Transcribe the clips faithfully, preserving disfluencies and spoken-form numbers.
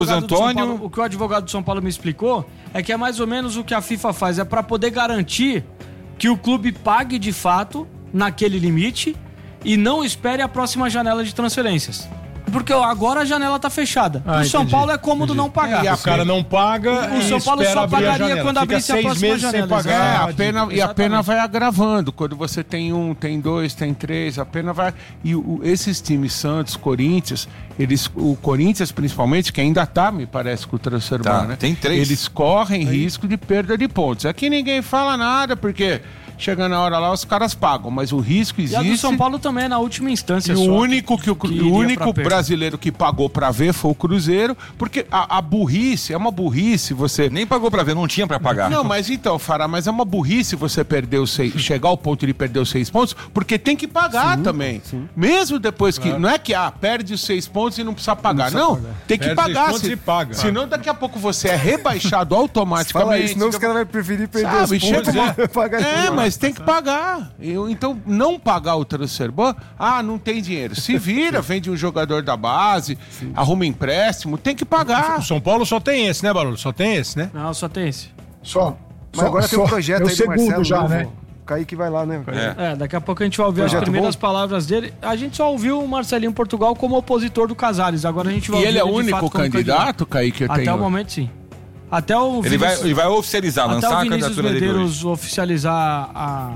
Antônio... Paulo, o que o advogado do São Paulo me explicou é que é mais ou menos o que a FIFA faz, é para poder garantir que o clube pague de fato naquele limite e não espere a próxima janela de transferências. Porque agora a janela tá fechada. Ah, o São entendi, Paulo é cômodo entendi. não pagar. É, e o cara não paga o, o São Paulo só pagaria quando abrisse a próxima janela. Pagar. É, a pena, e a pena vai agravando. Quando você tem um, tem dois, tem três, a pena vai... E o, esses times, Santos, Corinthians, eles, o Corinthians principalmente, que ainda tá, me parece, com o transfer tá, ban, né? Tem três. Eles correm Aí. risco de perda de pontos. Aqui ninguém fala nada, porque... Chega na hora lá, os caras pagam, mas o risco existe. E a do São Paulo também é na última instância. E só o único, que o, que o único brasileiro que pagou pra ver foi o Cruzeiro, porque a, a burrice, é uma burrice você... Nem pagou pra ver, não tinha pra pagar. Não, mas então, Fará, mas é uma burrice você perder os seis, chegar ao ponto de perder os seis pontos, porque tem que pagar sim, também. Sim. Mesmo depois que... É. Não é que, ah, perde os seis pontos e não precisa pagar. Não, precisa não pagar. tem que perde pagar. Se, paga. Senão daqui a pouco você é rebaixado automaticamente. Fala isso, senão os caras vão preferir perder sabe, os pontos chega, é, pagar é mas tem que pagar. Eu, então, não pagar o transfer ban, ah, não tem dinheiro. Se vira, vende um jogador da base, sim. arruma empréstimo, tem que pagar. O São Paulo só tem esse, né, Barulho? Só tem esse, né? Não, só tem esse. Só. Mas só, agora só, tem um projeto é aí do Marcelo já, novo. né? O Kaique vai lá, né? É. é, daqui a pouco a gente vai ouvir projeto as primeiras bom? palavras dele. A gente só ouviu o Marcelinho Portugal como opositor do Casares. Agora a gente vai e ouvir ele é o único candidato, candidato, Kaique, que eu Até tenho. o momento, sim. Até o ele, vai, ele vai oficializar, até lançar o Vinícius a candidatura Medeiros dele oficializar a...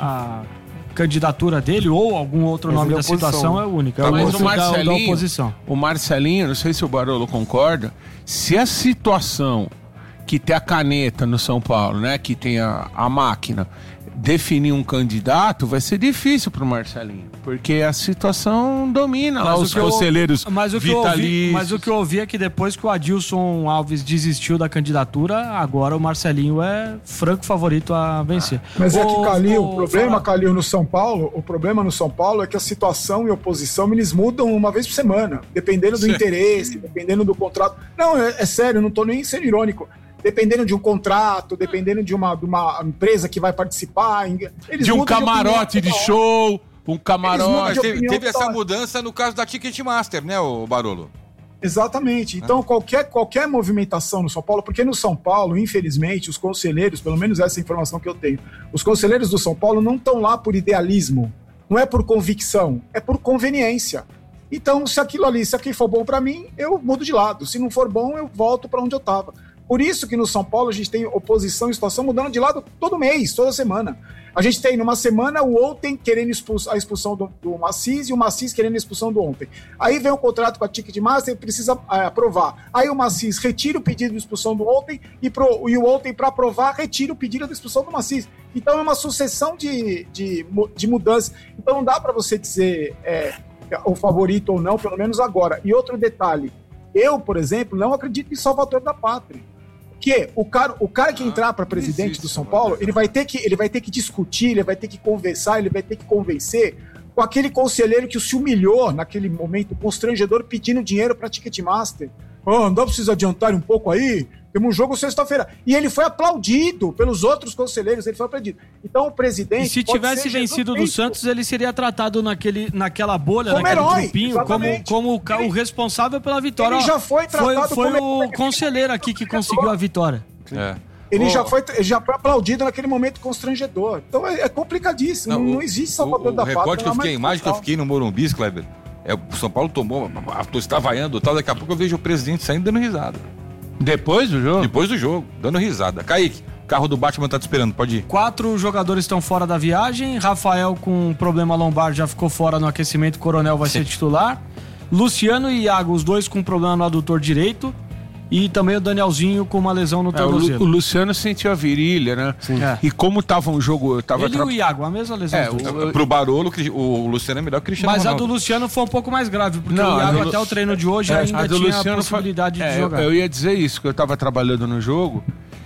a candidatura dele ou algum outro mas nome da situação é o único. Tá, é o mas o Marcelinho, da, da oposição. O Marcelinho, não sei se o Barolo concorda, se a situação que tem a caneta no São Paulo, né, que tem a, a máquina, definir um candidato, vai ser difícil pro Marcelinho, porque a situação domina mas lá os conselheiros mas o vitalícios. Ouvi, mas o que eu ouvi é que depois que o Adilson Alves desistiu da candidatura, agora o Marcelinho é franco favorito a vencer. Mas o, é que, Calil, o, o problema, fala... Calil, no São Paulo, o problema no São Paulo é que a situação e a oposição, eles mudam uma vez por semana, dependendo do Sim. interesse, dependendo do contrato. Não, é, é sério, não tô nem sendo irônico. Dependendo de um contrato, dependendo de uma, de uma empresa que vai participar. Eles de um camarote de, de show, um camarote. Teve, teve essa mudança no caso da Ticketmaster, né, o Barolo? Exatamente. Então, qualquer, qualquer movimentação no São Paulo, porque no São Paulo, infelizmente, os conselheiros, pelo menos essa é a informação que eu tenho, os conselheiros do São Paulo não estão lá por idealismo, não é por convicção, é por conveniência. Então, se aquilo ali, se aquilo for bom para mim, eu mudo de lado. Se não for bom, eu volto para onde eu estava. Por isso que no São Paulo a gente tem oposição e situação mudando de lado todo mês, toda semana. A gente tem numa semana o ontem querendo expulsar, a expulsão do, do Macis e o Macis querendo a expulsão do ontem. Aí vem o contrato com a Ticketmaster e precisa é, aprovar. Aí o Macis retira o pedido de expulsão do ontem e, pro, e o ontem, para aprovar, retira o pedido de expulsão do Macis. Então é uma sucessão de, de, de mudanças. Então não dá para você dizer é, o favorito ou não, pelo menos agora. E outro detalhe, eu, por exemplo, não acredito em Salvador da Pátria. Que o cara, o cara que entrar para presidente existe, do São Paulo, ele vai ter que, ele vai ter que discutir, ele vai ter que conversar, ele vai ter que convencer com aquele conselheiro que se humilhou naquele momento constrangedor pedindo dinheiro para Ticketmaster. Oh, não precisa adiantar um pouco aí? Temos um jogo sexta-feira. E ele foi aplaudido pelos outros conselheiros, ele foi aplaudido. Então o presidente... E se tivesse vencido do Santos, ele seria tratado naquele, naquela bolha, como naquele herói, grupinho, como, como o, ele, o responsável pela vitória. Ele já foi tratado Foi, foi como o conselheiro aqui que conseguiu a vitória. É. Ele, oh. já foi, ele já foi aplaudido naquele momento constrangedor. Então é, é complicadíssimo. Não, não, não existe Salvador o, da Pátria. O recorte que eu fiquei, a imagem que eu fiquei no Morumbi, Kleber, é o São Paulo tomou, a torcida vaiando e tal, daqui a pouco eu vejo o presidente saindo dando risada. Depois do jogo? Depois do jogo, dando risada. Kaique, o carro do Batman tá te esperando, pode ir. Quatro jogadores estão fora da viagem. Rafael com problema lombar já ficou fora no aquecimento. Coronel vai Sim. ser titular. Luciano e Iago, os dois com problema no adutor direito. E também o Danielzinho com uma lesão no tornozelo. É, o, Lu, o Luciano sentiu a virilha, né? Sim. É. E como tava um jogo... Tava Ele tra... e o Iago, a mesma lesão. É, o, pro Barolo, o Luciano é melhor que o Cristiano Mas Ronaldo. a do Luciano foi um pouco mais grave, porque não, o Iago do... até o treino de hoje é, ainda a tinha Luciano a possibilidade foi... de é, jogar. Eu, eu ia dizer isso, que eu tava trabalhando no jogo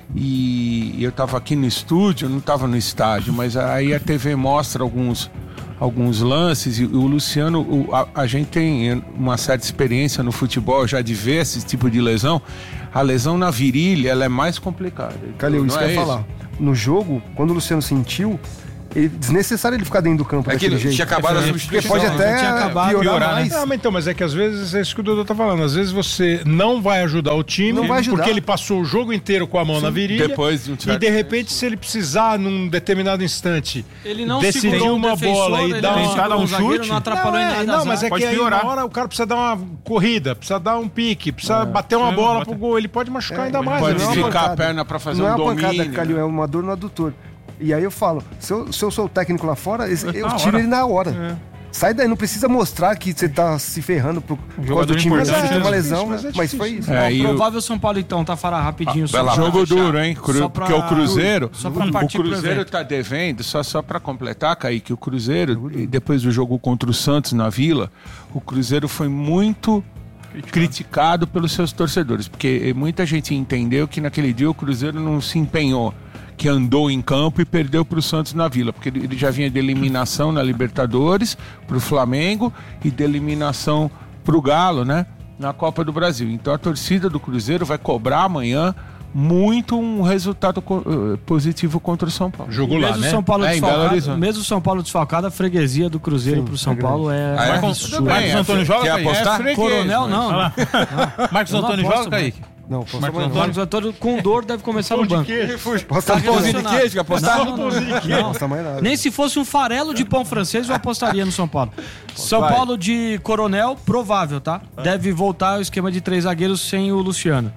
e eu tava aqui no estúdio, não tava no estádio, mas aí a T V mostra alguns... alguns lances, e o Luciano, o, a, a gente tem uma certa experiência no futebol já de ver esse tipo de lesão. A lesão na virilha, ela é mais complicada. Calil, isso que eu ia falar. No jogo, quando o Luciano sentiu, ele, desnecessário ele ficar dentro do campo é daquele que jeito. Tinha acabado a substituição. Porque pode até tinha acabado, piorar, piorar, mais. Né? Ah, mas então, mas é que às vezes é isso que o Dudu tá falando. Às vezes você não vai ajudar o time, não vai ajudar. porque ele passou o jogo inteiro com a mão Sim. na virilha. Depois de um e de repente, se ele precisar, num determinado instante, ele não decidir uma bola e dar uma, um chute, não atrapalhou não, em nada. É, não, mas é pode que aí na hora o cara precisa dar uma corrida, precisa dar um pique, precisa é, bater uma bola bota... pro gol. Ele pode machucar é, ainda mais. Pode não esticar a perna pra fazer não um é domínio. Não é uma pancada, Calil, é uma dor no adutor. E aí eu falo, se eu, se eu sou o técnico lá fora, eu na tiro hora. ele na hora. É. Sai daí, não precisa mostrar que você tá se ferrando por causa do time, você tem uma lesão, mas, é mas foi isso. É, o provável o... São Paulo então, tá fará rapidinho. Ah, lá, jogo duro, hein? Cru... Pra... Porque o Cruzeiro, só pra o Cruzeiro tá devendo, só, só pra completar, Kaique, o Cruzeiro, depois do jogo contra o Santos na Vila, o Cruzeiro foi muito criticado, criticado pelos seus torcedores, porque muita gente entendeu que naquele dia o Cruzeiro não se empenhou, que andou em campo e perdeu para o Santos na Vila, porque ele já vinha de eliminação na Libertadores para o Flamengo e de eliminação para o Galo, né, na Copa do Brasil. Então a torcida do Cruzeiro vai cobrar amanhã muito um resultado uh, positivo contra o São Paulo. Jogo lá, né? São Paulo é, desfalcado, mesmo o São Paulo desfalcado, a freguesia do Cruzeiro para o São Paulo é... Ah, é? Marcos, Marcos Antônio joga, Quer apostar? É Coronel, não. não. Marcos Antônio joga, Kaique? Não, posso Marcos Antônio. Marcos Antônio com dor deve começar no banco. Posta um pãozinho de queijo, quer apostar? Não, não, não, não. Não, não. Nem se fosse um farelo de pão francês eu apostaria no São Paulo. São Vai. Paulo de Coronel, provável, tá? Deve voltar ao esquema de três zagueiros sem o Luciano.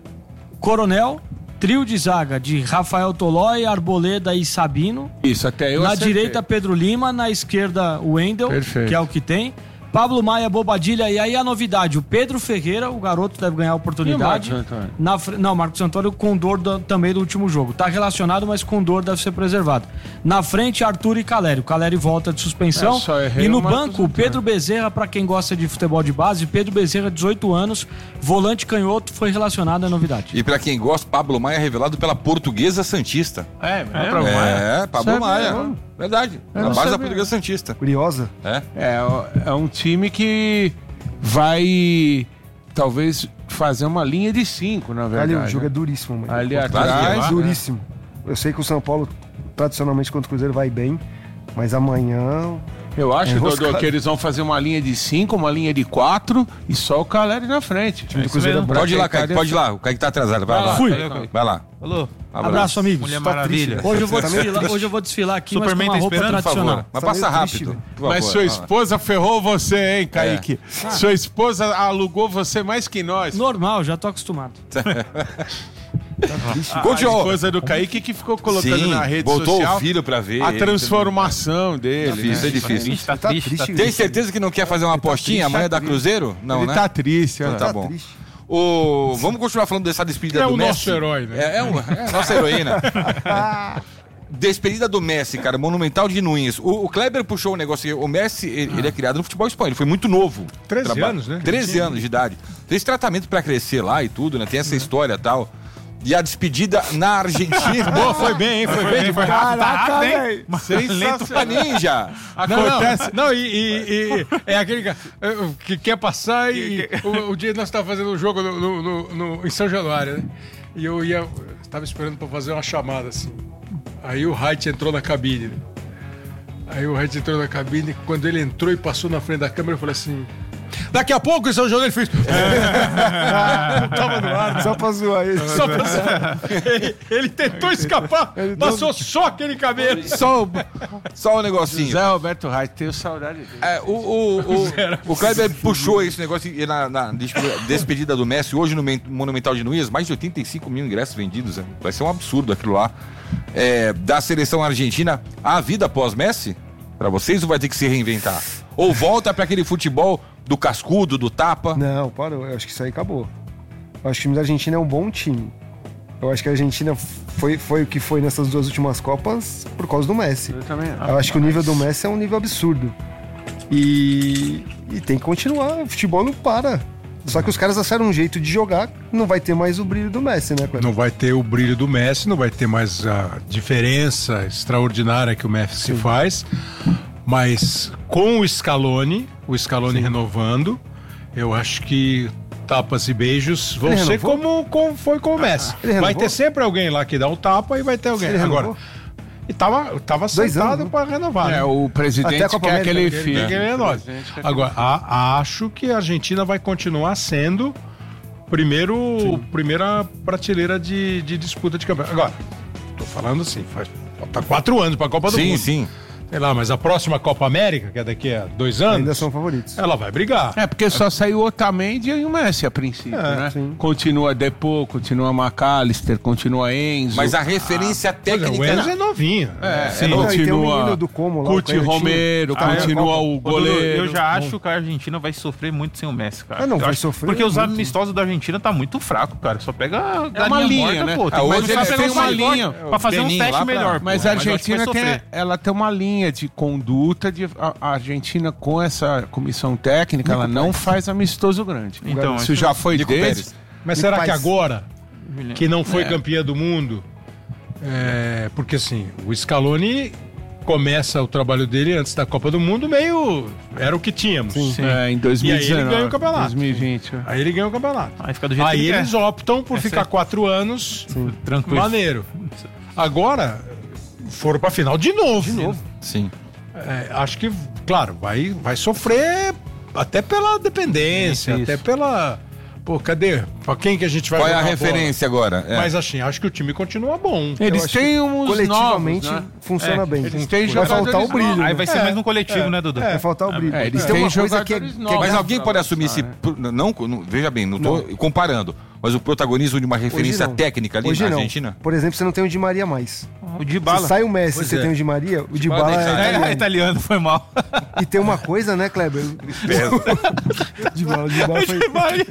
Coronel, trio de zaga de Rafael Tolói, Arboleda e Sabino. Isso, até eu Na acertei. direita, Pedro Lima. Na esquerda, o Wendel, Perfeito. que é o que tem. Pablo Maia, Bobadilha, e aí a novidade, o Pedro Ferreira, o garoto deve ganhar a oportunidade. E o Marcos Antônio? Na, fr- não, Marcos Antônio com dor do, também do último jogo. Tá relacionado, mas com dor deve ser preservado. Na frente, Arthur e Caleri. O Caleri volta de suspensão. É, só errei e no o Marcos banco, o Antônio. Pedro Bezerra, pra quem gosta de futebol de base, Pedro Bezerra, dezoito anos, volante canhoto, foi relacionado à novidade. E pra quem gosta, Pablo Maia é revelado pela Portuguesa Santista. É, é, É, Pablo Sabe, Maia. não. Verdade. Eu Na não base da sabia. Portuguesa Santista. Curiosa. É. É, é um time que vai talvez fazer uma linha de cinco, na verdade. Ali, o jogo é duríssimo, mano. Ali Portugal atrás, é duríssimo. Eu sei que o São Paulo, tradicionalmente, contra o Cruzeiro, vai bem, mas amanhã... Eu acho, É Dodô, enroscado. que eles vão fazer uma linha de cinco, uma linha de quatro e só o Caleri na frente. O Cruzeiro é Pode ir lá, Pra Kaique, pode ir lá. O Kaique tá atrasado. Vai Vai lá. lá, Fui. Vai lá. Alô? Abraço, amigos. Mulher Tá Maravilha. triste, Hoje eu vou Tá meio desfilar, hoje eu vou desfilar aqui, mas com Superman uma tá roupa esperando, por tradicional. Mas Tá passa meio rápido. triste, velho. por Mas favor. sua Ah. esposa ferrou você, hein, Kaique? Sua esposa alugou você mais que nós. Normal, já tô acostumado. A Continua. esposa do Kaique que ficou colocando Sim, na rede botou social o filho pra ver. a ele, transformação dele. Difícil, né? é difícil. Tá Tá triste, tá triste. Tem certeza que não quer fazer uma apostinha triste, amanhã tá da Cruzeiro? Não, Ele né? tá triste, olha Tá lá. bom. triste. O... Vamos continuar falando dessa despedida É do o Messi. nosso herói, né? É, é, um, é a nossa heroína. Despedida do Messi, cara, monumental de Nunes. O, o Kleber puxou um negócio. O Messi, ele, ele é criado no futebol espanhol. Ele foi muito novo. treze Traba- anos, né? treze anos de idade. Fez tratamento pra crescer lá e tudo, né? Tem essa história e tal. E a despedida na Argentina. Boa, foi bem, hein? Foi bem, foi rápido. Tá rápido, hein? Sensacional. Ninja. Não, não, não, e, e- e- é aquele cara, eh, que quer passar e o, o dia nós estávamos fazendo um jogo no, no- no- no- em São Januário, né? E eu ia, estava esperando para fazer uma chamada assim. Aí o Wright entrou na cabine, né? Aí o Wright entrou na cabine, quando ele entrou e passou na frente da câmera, eu falei assim: daqui a pouco em São João ele fez. Não tava no ar, né? Só pra zoar ele. Só pra... ele, ele tentou escapar, passou só aquele cabelo. Só, o- só o negocinho. Zé Roberto Reis, tenho saudade dele. É, o, o, o, o Kleber puxou esse negócio e na, na despe- despedida do Messi, hoje no Men- Monumental de Nunes, mais de oitenta e cinco mil ingressos vendidos. Né? Vai ser um absurdo aquilo lá. É, da seleção argentina, a vida pós-Messi, pra vocês, ou vai ter que se reinventar? Ou volta pra aquele futebol do cascudo, do tapa? Não, parou. Eu acho que isso aí acabou. Eu acho que o time da Argentina é um bom time. Eu acho que a Argentina foi, foi o que foi nessas duas últimas Copas por causa do Messi. Eu também. Eu acho que o nível do Messi é um nível absurdo. E, e tem que continuar. O futebol não para. Só que os caras acharam um jeito de jogar, não vai ter mais o brilho do Messi, né, Cleber? Não vai ter o brilho do Messi, não vai ter mais a diferença extraordinária que o Messi faz, mas com o Scaloni, o Scaloni renovando, eu acho que tapas e beijos vão Ele ser renovou? como, como foi com o Messi. ele Vai renovou? ter sempre alguém lá que dá o tapa e vai ter alguém. Ele Agora, renovou? E tava, tava sentado para renovar. É, né? o presidente Copa quer América, que ele Quer fique. que ele renove. Agora, a- acho que a Argentina vai continuar sendo primeiro, primeira prateleira de, de disputa de campeonato. Agora, tô falando assim, faz falta quatro anos para a Copa do Sim, Mundo. sim. Sei lá, mas a próxima Copa América, que é daqui a dois anos, Ainda são favoritos. ela vai brigar. É, porque só saiu o Otamendi e o Messi a princípio, É, né? sim. Continua Depô, continua McAllister, continua Enzo. Mas a referência Pois é, técnica... o Enzo é novinho. É, Sim. Não, e tem o continua menino do Como lá, o Cuti canhotinho. Romero, Ah, é, continua Copa. o Ô, Dudu, goleiro. eu já acho que a Argentina vai sofrer muito sem o Messi, cara. Ah, não, Eu vai acho- sofrer Porque os muito. amistosos da Argentina tá muito fraco, cara. Só pega a É uma linha, morta, né? pô. Ah, Tem hoje que eles pegar têm um uma mais linha. forte pra fazer um Benin lá teste pra- melhor. Mas pô. a eu acho que vai Argentina tem, sofrer. ela tem uma linha de conduta de a, a Argentina com essa comissão técnica, ela não faz amistoso grande. Então, isso já foi Nico desde. Pérez. Mas Me será faz- que agora, que não foi É. campeã do mundo, é, porque assim, o Scaloni começa o trabalho dele antes da Copa do Mundo meio... Era o que tínhamos. É, em dois mil e E aí ele dezenove, ganha o campeonato. dois mil e vinte. é. Aí ele ganha o campeonato. Aí fica do jeito Aí que ele eles quer. optam por É ficar certo. quatro anos Tranquilo. maneiro. Agora, foram pra final de novo. De novo. Sim. acho que, claro, vai, vai sofrer até pela dependência, Isso, até isso. pela... Pô, cadê? Pra quem que a gente vai Qual é a jogar referência agora? bola? É. Mas assim, acho que o time continua bom. Eles acho têm uns Coletivamente novos, né? funciona É, bem. eles têm Vai faltar o jogadores brilho. novos. Aí né? vai ser É, mais no coletivo, é, né, Dudu? Vai faltar o brilho. É, eles Tem têm uma coisa que é, jogadores que é novos. Mas grave- alguém pode assumir esse. pro- Não, não, veja bem, não tô comparando. Mas o protagonismo de uma referência não. técnica ali Hoje na não. Argentina? Por exemplo, você não tem o Di Maria mais. O Se Dybala. sai o Messi e Pois você é. tem o Di Maria, o Dybala Dybala é é É, italiano. é italiano, foi mal. E tem uma coisa, né, Kleber? Dybala, o Dybala foi...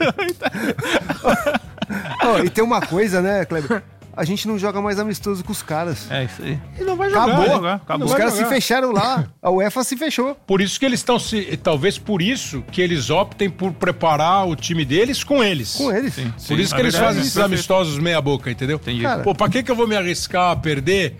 Ó, e tem uma coisa, né, Kleber? A gente não joga mais amistoso com os caras. É isso aí. E não vai jogar. Acabou. vai jogar, acabou. Os Vai caras se jogar. fecharam lá. A UEFA se fechou. Por isso que eles estão se. Talvez por isso que eles optem por preparar o time deles com eles. Com eles. Sim, Por sim. isso Na que eles verdade, fazem isso esses é amistosos meia-boca, entendeu? Entendi. Cara, Pô, pra que, que eu vou me arriscar a perder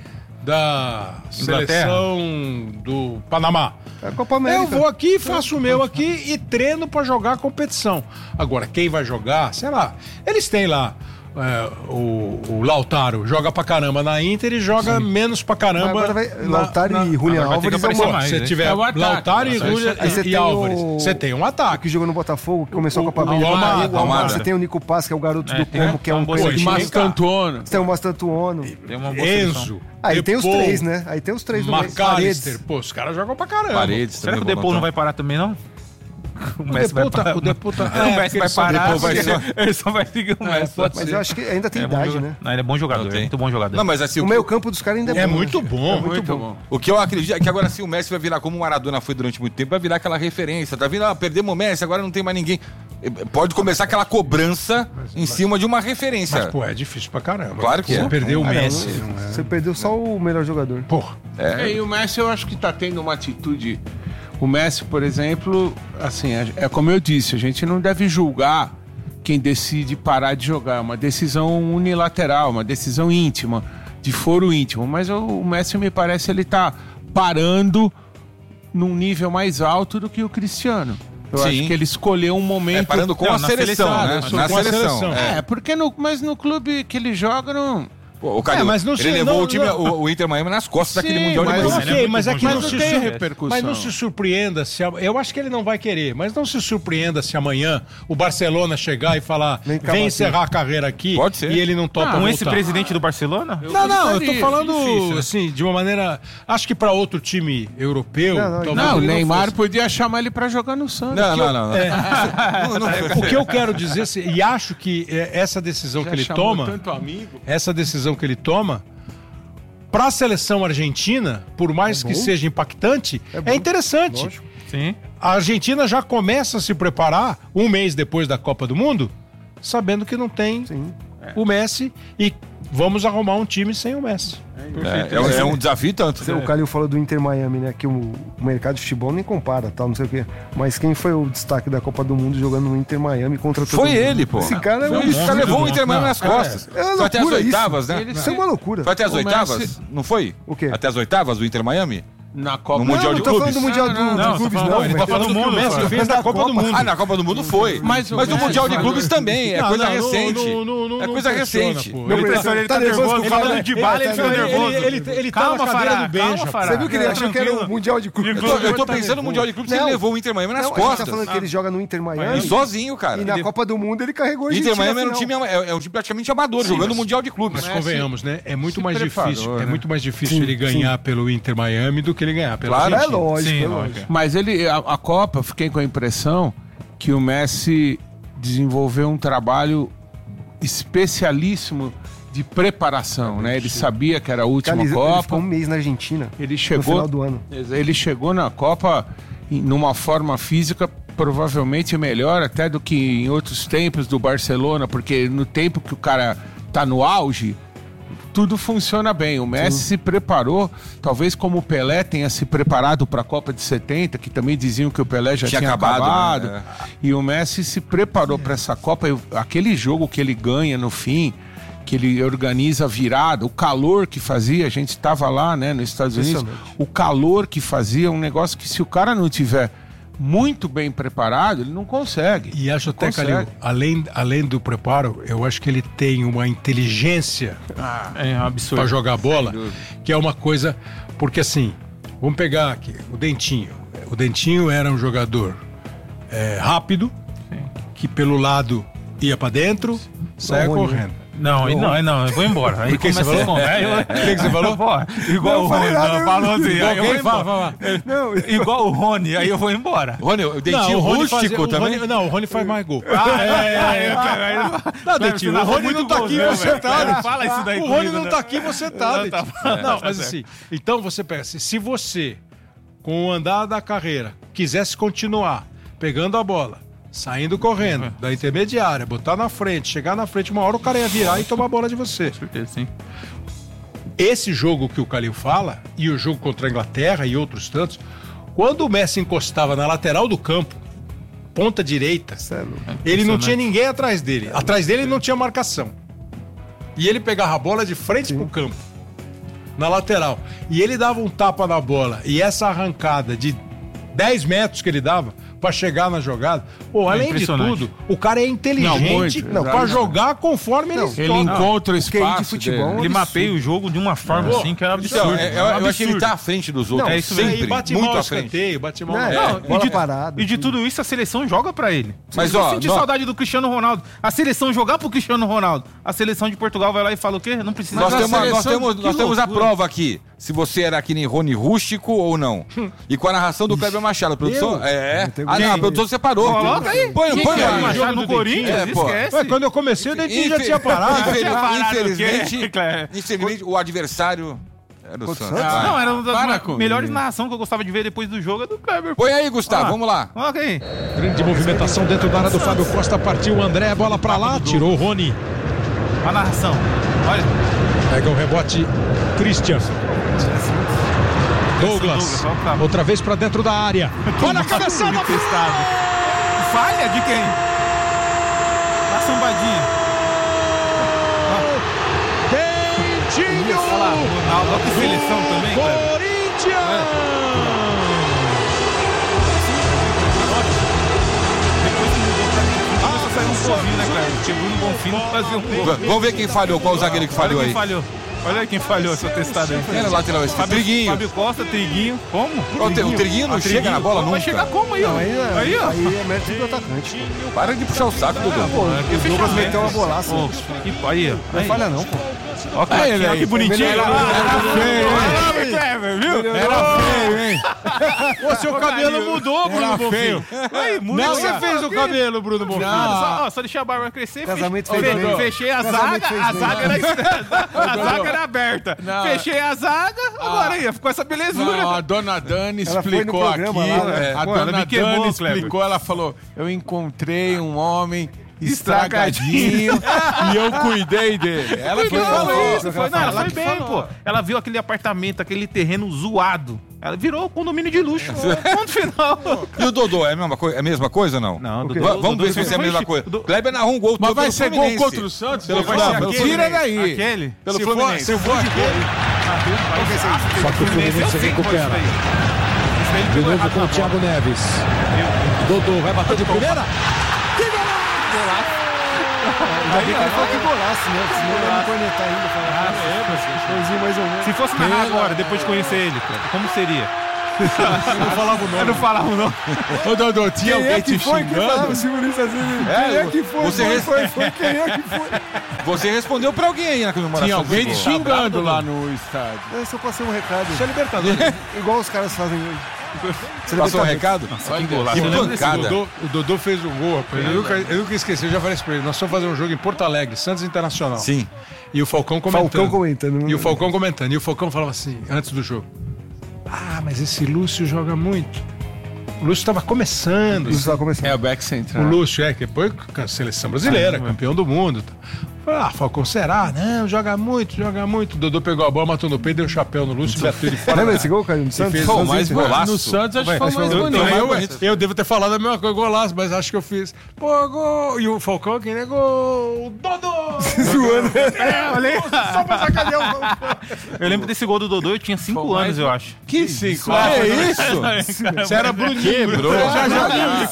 da Inglaterra? seleção do Panamá? É a Copa América. Eu vou aqui, faço o meu aqui e treino pra jogar a competição. Agora, quem vai jogar, sei lá, eles têm lá. é, o, o Lautaro joga pra caramba na Inter e joga menos pra caramba. Agora vai, na- Lautaro na- e Julian agora vai ter que Álvares é aparecer uma... mais. Se né? tiver É o ataque. Lautaro e, Aí Julian, você e tem Álvares, o- você tem um ataque. que jogou no Botafogo, que começou O- a Copa o América. Almada, O Almada. Você tem o Nico Paz, que é o garoto É, do tem- Como, que é tem um um bom coisa time. de... Mas Cantona. Você tem o Mastantuono. Tem uma boa seleção. Enzo. Aí tem os Depou, três, né? Aí tem os três no meio. McAllister. Pô, os caras jogam pra caramba. Paredes Será que o também, Depô não vai parar também, não? O Messi vai parar. O Depô tá... O Messi vai parar. Depô vai porque só- Ele só vai seguir o Messi. Mas eu acho que ainda tem É bom idade, jogador. né? Não, ele é bom jogador, Não tem. é muito bom jogador. Não, mas assim, O o, meio campo dos caras ainda é bom. É né? muito bom. É muito bom. o que eu acredito é que agora sim o Messi vai virar como o Maradona foi durante muito tempo, vai virar aquela referência. Tá vindo, ah, perdemos o Messi, agora não tem mais ninguém. Pode começar aquela cobrança em cima de uma referência. Mas, pô, é difícil pra caramba. Claro que Você é. perdeu o Ah, não, Messi. não é? Você perdeu só o melhor jogador. Porra. É, e o Messi eu acho que tá tendo uma atitude. O Messi, por exemplo, assim, é é como eu disse, a gente não deve julgar quem decide parar de jogar. É uma decisão unilateral, uma decisão íntima, de foro íntimo. Mas o, o Messi, me parece, ele tá parando num nível mais alto do que o Cristiano. Eu Sim. acho que ele escolheu um momento. É, parando com Não, a na seleção, seleção, né? né? Na Com a seleção. seleção. É. É, porque no, mas no clube que ele joga não. Pô, o cara, É, mas não ele se- levou não- o time, não- o, o Inter Miami nas costas daquele Sim, Mundial de mas- Brasil. Ok, Ele é muito mas é bom que não jogador. se tem sur- repercussão. Mas não se surpreenda se. a- Eu acho que ele não vai querer, mas não se surpreenda se amanhã o Barcelona chegar e falar: Vem vem, cá, encerrar a carreira aqui. Pode ser. E ele não topa Com voltar. esse presidente do Barcelona? Não, não, eu tô gostaria, falando difícil, né? assim, de uma maneira. Acho que pra outro time europeu. Não, não, talvez Não, o ele Neymar fosse. podia chamar ele pra jogar no Santos. Não, não, não. não. É. Não, não. O que eu quero dizer, se- e acho que é, essa decisão Já que ele chamou toma, tanto amigo. essa decisão que ele toma, para a seleção argentina, por mais que seja impactante, é, bom. interessante. Lógico. Sim. A Argentina já começa a se preparar um mês depois da Copa do Mundo, sabendo que não tem Sim. o Messi e vamos arrumar um time sem o Messi. É, é um- é um desafio tanto. O Calil falou do Inter Miami, né? Que o, o mercado de futebol nem compara, tal, não sei o quê. Mas quem foi o destaque da Copa do Mundo jogando no Inter Miami contra todo Foi mundo? ele, pô. Esse cara é Foi um Esse cara levou o Inter Miami Não, nas costas. É uma Foi até as loucura oitavas, isso. né? Ele- Isso é uma loucura. Foi até as O oitavas? Messi- Não foi? O quê? Até as oitavas do Inter Miami? na Copa No Mundial não, de não tô falando Clubes? do Mundial Não, do, não, de não, Clubes, tá falando- não. ele tá velho. falando do que o Messi Tô fez falando na Copa do Mundo. Ah, na Copa do Mundo foi. Mas Mas, o no Messi Mundial de falou- Clubes também. É Não, coisa não, não, recente. não, não, não, É não coisa funciona, recente. pô. Meu Ele tá, professor, ele tá tá nervoso nervoso, com o falando Fará? de bala, ele É, fica tá nervoso. Ele, ele, ele tá Calma, na cadeira Fará, do Benja. calma, Fará. Você viu que ele Tá achou que era tranquilo. o Mundial de Clubes? Eu tô, eu tô pensando no Mundial de Clubes, ele Não. levou o Inter Miami nas Não, a gente costas. tá falando que ele joga no Inter E Miami. sozinho, cara. E na Copa do Mundo ele carregou a Inter Argentina Miami era um na time, final. é, é um time praticamente amador, jogando o Mundial de Clubes. Mas convenhamos, né? É muito se mais preparou, difícil. né? É muito mais difícil Sim, ele ganhar pelo Inter Miami do que ele ganhar pela Claro, É Argentina. lógico, Sim, é lógico. lógico. Mas ele, a, a Copa, eu fiquei com a impressão que o Messi desenvolveu um trabalho especialíssimo de preparação, né? Ele sabia que era a última Cara, ele- ele Copa. ficou um mês na Argentina. Ele No chegou, final do ano. ele chegou na Copa em- numa forma física provavelmente melhor até do que em outros tempos do Barcelona, porque no tempo que o cara tá no auge, tudo funciona bem. O Messi se preparou, talvez como o Pelé tenha se preparado para a Copa de setenta, que também diziam que o Pelé já tinha, Tinha acabado, acabado. né? E o Messi se preparou para essa Copa. E aquele jogo que ele ganha no fim, que ele organiza a virada, o calor que fazia, a gente estava lá, né, nos Estados Unidos, Impressionante. o calor que fazia, um negócio que se o cara não tiver muito bem preparado, ele não consegue. E acho até, Consegue. Calil, além, além do preparo, eu acho que ele tem uma inteligência É um absurdo. para jogar bola, que é uma coisa. Porque assim, vamos pegar aqui o Dentinho. O Dentinho era um jogador é, rápido, que pelo lado ia para dentro, saia Rony, né? correndo. Não, aí não, aí não, eu vou embora. Aí O que você começa falou? a conversa. O que que você falou? Pô, igual o Rony, não, falou assim, aí eu vou Alguém? Fala, embora. fala. Não, Igual o Rony, aí eu vou embora. Rony, o dentinho o Rony rústico fazia- o também. Rony- não, o Rony faz mais gol. Ah, é, é, é. Não, Dentinho, o Rony não tá aqui, você tá. Fala isso daí O Rony comigo, não né? tá aqui, você tá, Não, tá Dentinho. bom. Não, Tá mas certo. assim, então você pensa, se- se você, com o andar da carreira, quisesse continuar pegando a bola, saindo correndo da intermediária, botar na frente, chegar na frente, uma hora o cara ia virar e tomar a bola de você. Certeza, sim. Esse jogo que o Calil fala, e o jogo contra a Inglaterra e outros tantos, quando o Messi encostava na lateral do campo, ponta direita, Cê é louco. ele não tinha ninguém atrás dele. Atrás dele não tinha marcação. E ele pegava a bola de frente pro campo, na lateral. E ele dava um tapa na bola. E essa arrancada de dez metros que ele dava pra chegar na jogada. Pô, além de impressionante. tudo, o cara é inteligente Não, muito, pra exato. jogar conforme ele Ele toca. encontra o Q I de espaço futebol. dele. Ele mapeia o jogo de uma forma Pô, assim que era Então, absurdo. é, eu, eu acho que ele tá à frente dos outros. Não, é isso mesmo. sempre, E bate muito mal à o frente. escanteio, bate mal. Não, na- é, Não, bola e, de, parada, e de tudo. tudo isso a seleção joga pra ele. Mas, Mas ó, ó, sentir nó- saudade do Cristiano Ronaldo. A seleção jogar pro Cristiano Ronaldo. A seleção de Portugal vai lá e fala o quê? Não precisa. Nós Mas a temos, nós seleção- temos, que nós temos a loucura. prova aqui. Se você era que nem Rony Rústico ou não. E com a narração do Kleber Machado. A produção. Eu? É. tenho Ah, não, a quem? produção separou. Coloca aí. Põe, Quem põe que é o aí. Machado no do Corinthians? É, pô. Esquece. Ué, quando eu comecei, o Dentinho já tinha parado. Infel- tinha parado, Infelizmente, o quê? infelizmente, o adversário era o Contra o Santos. Santos? Vai. Não, era uma das Para ma- comigo. melhores narrações que eu gostava de ver depois do jogo é do Kleber. Põe aí, Gustavo, Ah. vamos lá. Coloca aí. Grande movimentação dentro da área do Fábio Costa. Partiu o André, bola pra lá, tirou o Rony. A narração. Olha. Pega o rebote, Christian. Douglas, Douglas, olha o cara. outra vez pra dentro da área. Olha a cabeçada! Testado. Falha de quem? A sambadinha. Dentinho! Olha lá, Ronaldo. Olha que seleção também, Kleber. Corinthians! Começou a sair um povinho, né, Kleber? Porque Bruno Bonfim não fazia um gol. V- Vamos ver quem falhou, qual zagueiro que Olha falhou quem aí. falhou. Olha aí quem falhou, seu testado aí. Era lateral esse. Fábio, Triguinho. Fábio Costa, Triguinho. Como? Ó, o Tri- o Triguinho não Ah, chega na bola Vai nunca. chegar como aí, ó? Não, aí, é- Aí, ó. aí é mérito do atacante. pô. Para de puxar o saco, Dudu. Pô, o Douglas meteu uma bolaça. Pô, que- aí, ó. Não Aí. falha não, pô. Ó, que, Aí, ó, velho. que bonitinho. Melhor- Ah, feio, Olha lá, Kleber, viu? Era feio, hein? O seu cabelo mudou, Bruno Bonfim. Aí, muda. Não, você fez o cabelo, Bruno Bonfim. Só, ó, só deixei a barba crescer. Casamento fechei, fez bem. fechei a Casamento zaga, fez a bem. zaga era, a zaga era aberta. Não. Fechei a zaga, agora aí, ficou essa belezura. Não, a dona Dani Ela foi no explicou aqui. programa lá, né? A Pô, ela dona me queimou, Dani Kleber. explicou, ela falou: eu encontrei um homem estragadinho e eu cuidei dele. Ela que Não, falou. isso, foi, não, ela foi bem, pô. Ela viu aquele apartamento, aquele terreno zoado. Ela virou condomínio de luxo. Ponto final. E o Dodô, é a mesma, coi- é a mesma coisa ou não? Não, quê? Va- Vamos ver se vai ser a mesma coisa. Kleber narrou um gol Mas todo vai pelo ser gol Fluminense. contra o Santos? Pelo Vai Fluminense. ser Pelo aquele. Tira Fluminense. daí. Aquele. Pelo Se for- Fluminense. se for aquele, Só que o Fluminense recupera. De novo com o Thiago Neves. Dodô vai bater de primeira. Ainda bem que ele falou que golaço, né? Senão ele não cornetar ainda. Falar, ah, é, mais ou menos. Se fosse narrar agora, depois de conhecer ele, cara, como seria? Eu não falava o nome. Eu não falava o nome. Ô, Dodô, tinha Quem é alguém que te foi que xingando? falava? Se o Vinícius às vezes, quem é que foi? você Foi, res- foi, foi, quem é que foi? Você respondeu pra alguém aí na comemoração. Tinha alguém do te gol. xingando lá no estádio. Eu só passei um recado. Isso é Libertadores. Igual os caras fazem hoje. Você Passou um lembra- recado? Que golaço. Que Eu lembro desse pancada. Dodô, o Dodô fez um gol, rapaz. Eu nunca, eu nunca esqueci, eu já falei isso pra ele. Nós fomos fazer um jogo em Porto Alegre, Santos Internacional. Sim. E o Falcão comentando. Falcão comentando. E o Falcão comentando. E o Falcão falava assim, antes do jogo. Ah, mas esse Lúcio joga muito. O Lúcio estava começando. Isso tá começando. É o back O central. Lúcio, é, que depois com a seleção brasileira, campeão do mundo. Falei, ah, Falcão, será? Não, joga muito, joga muito. O Dodô pegou a bola, matou no peito, deu um chapéu no Lúcio e bateu ele fora. Lembra desse gol, Caio? No Santos? fez Santos, o mais Santos, golaço. No Santos acho que foi o mais Eu, bonito. não, eu, eu devo ter falado a mesma coisa, golaço, mas acho que eu fiz. Pô, gol! E o Falcão quem é gol? Dodô! Zoando. É, olha só pra sacanear o Falcão. Eu lembro desse gol do Dodô, eu tinha cinco anos, eu acho. Que cinco? Que isso? Você era Bruninho. Quebrou. Já, já,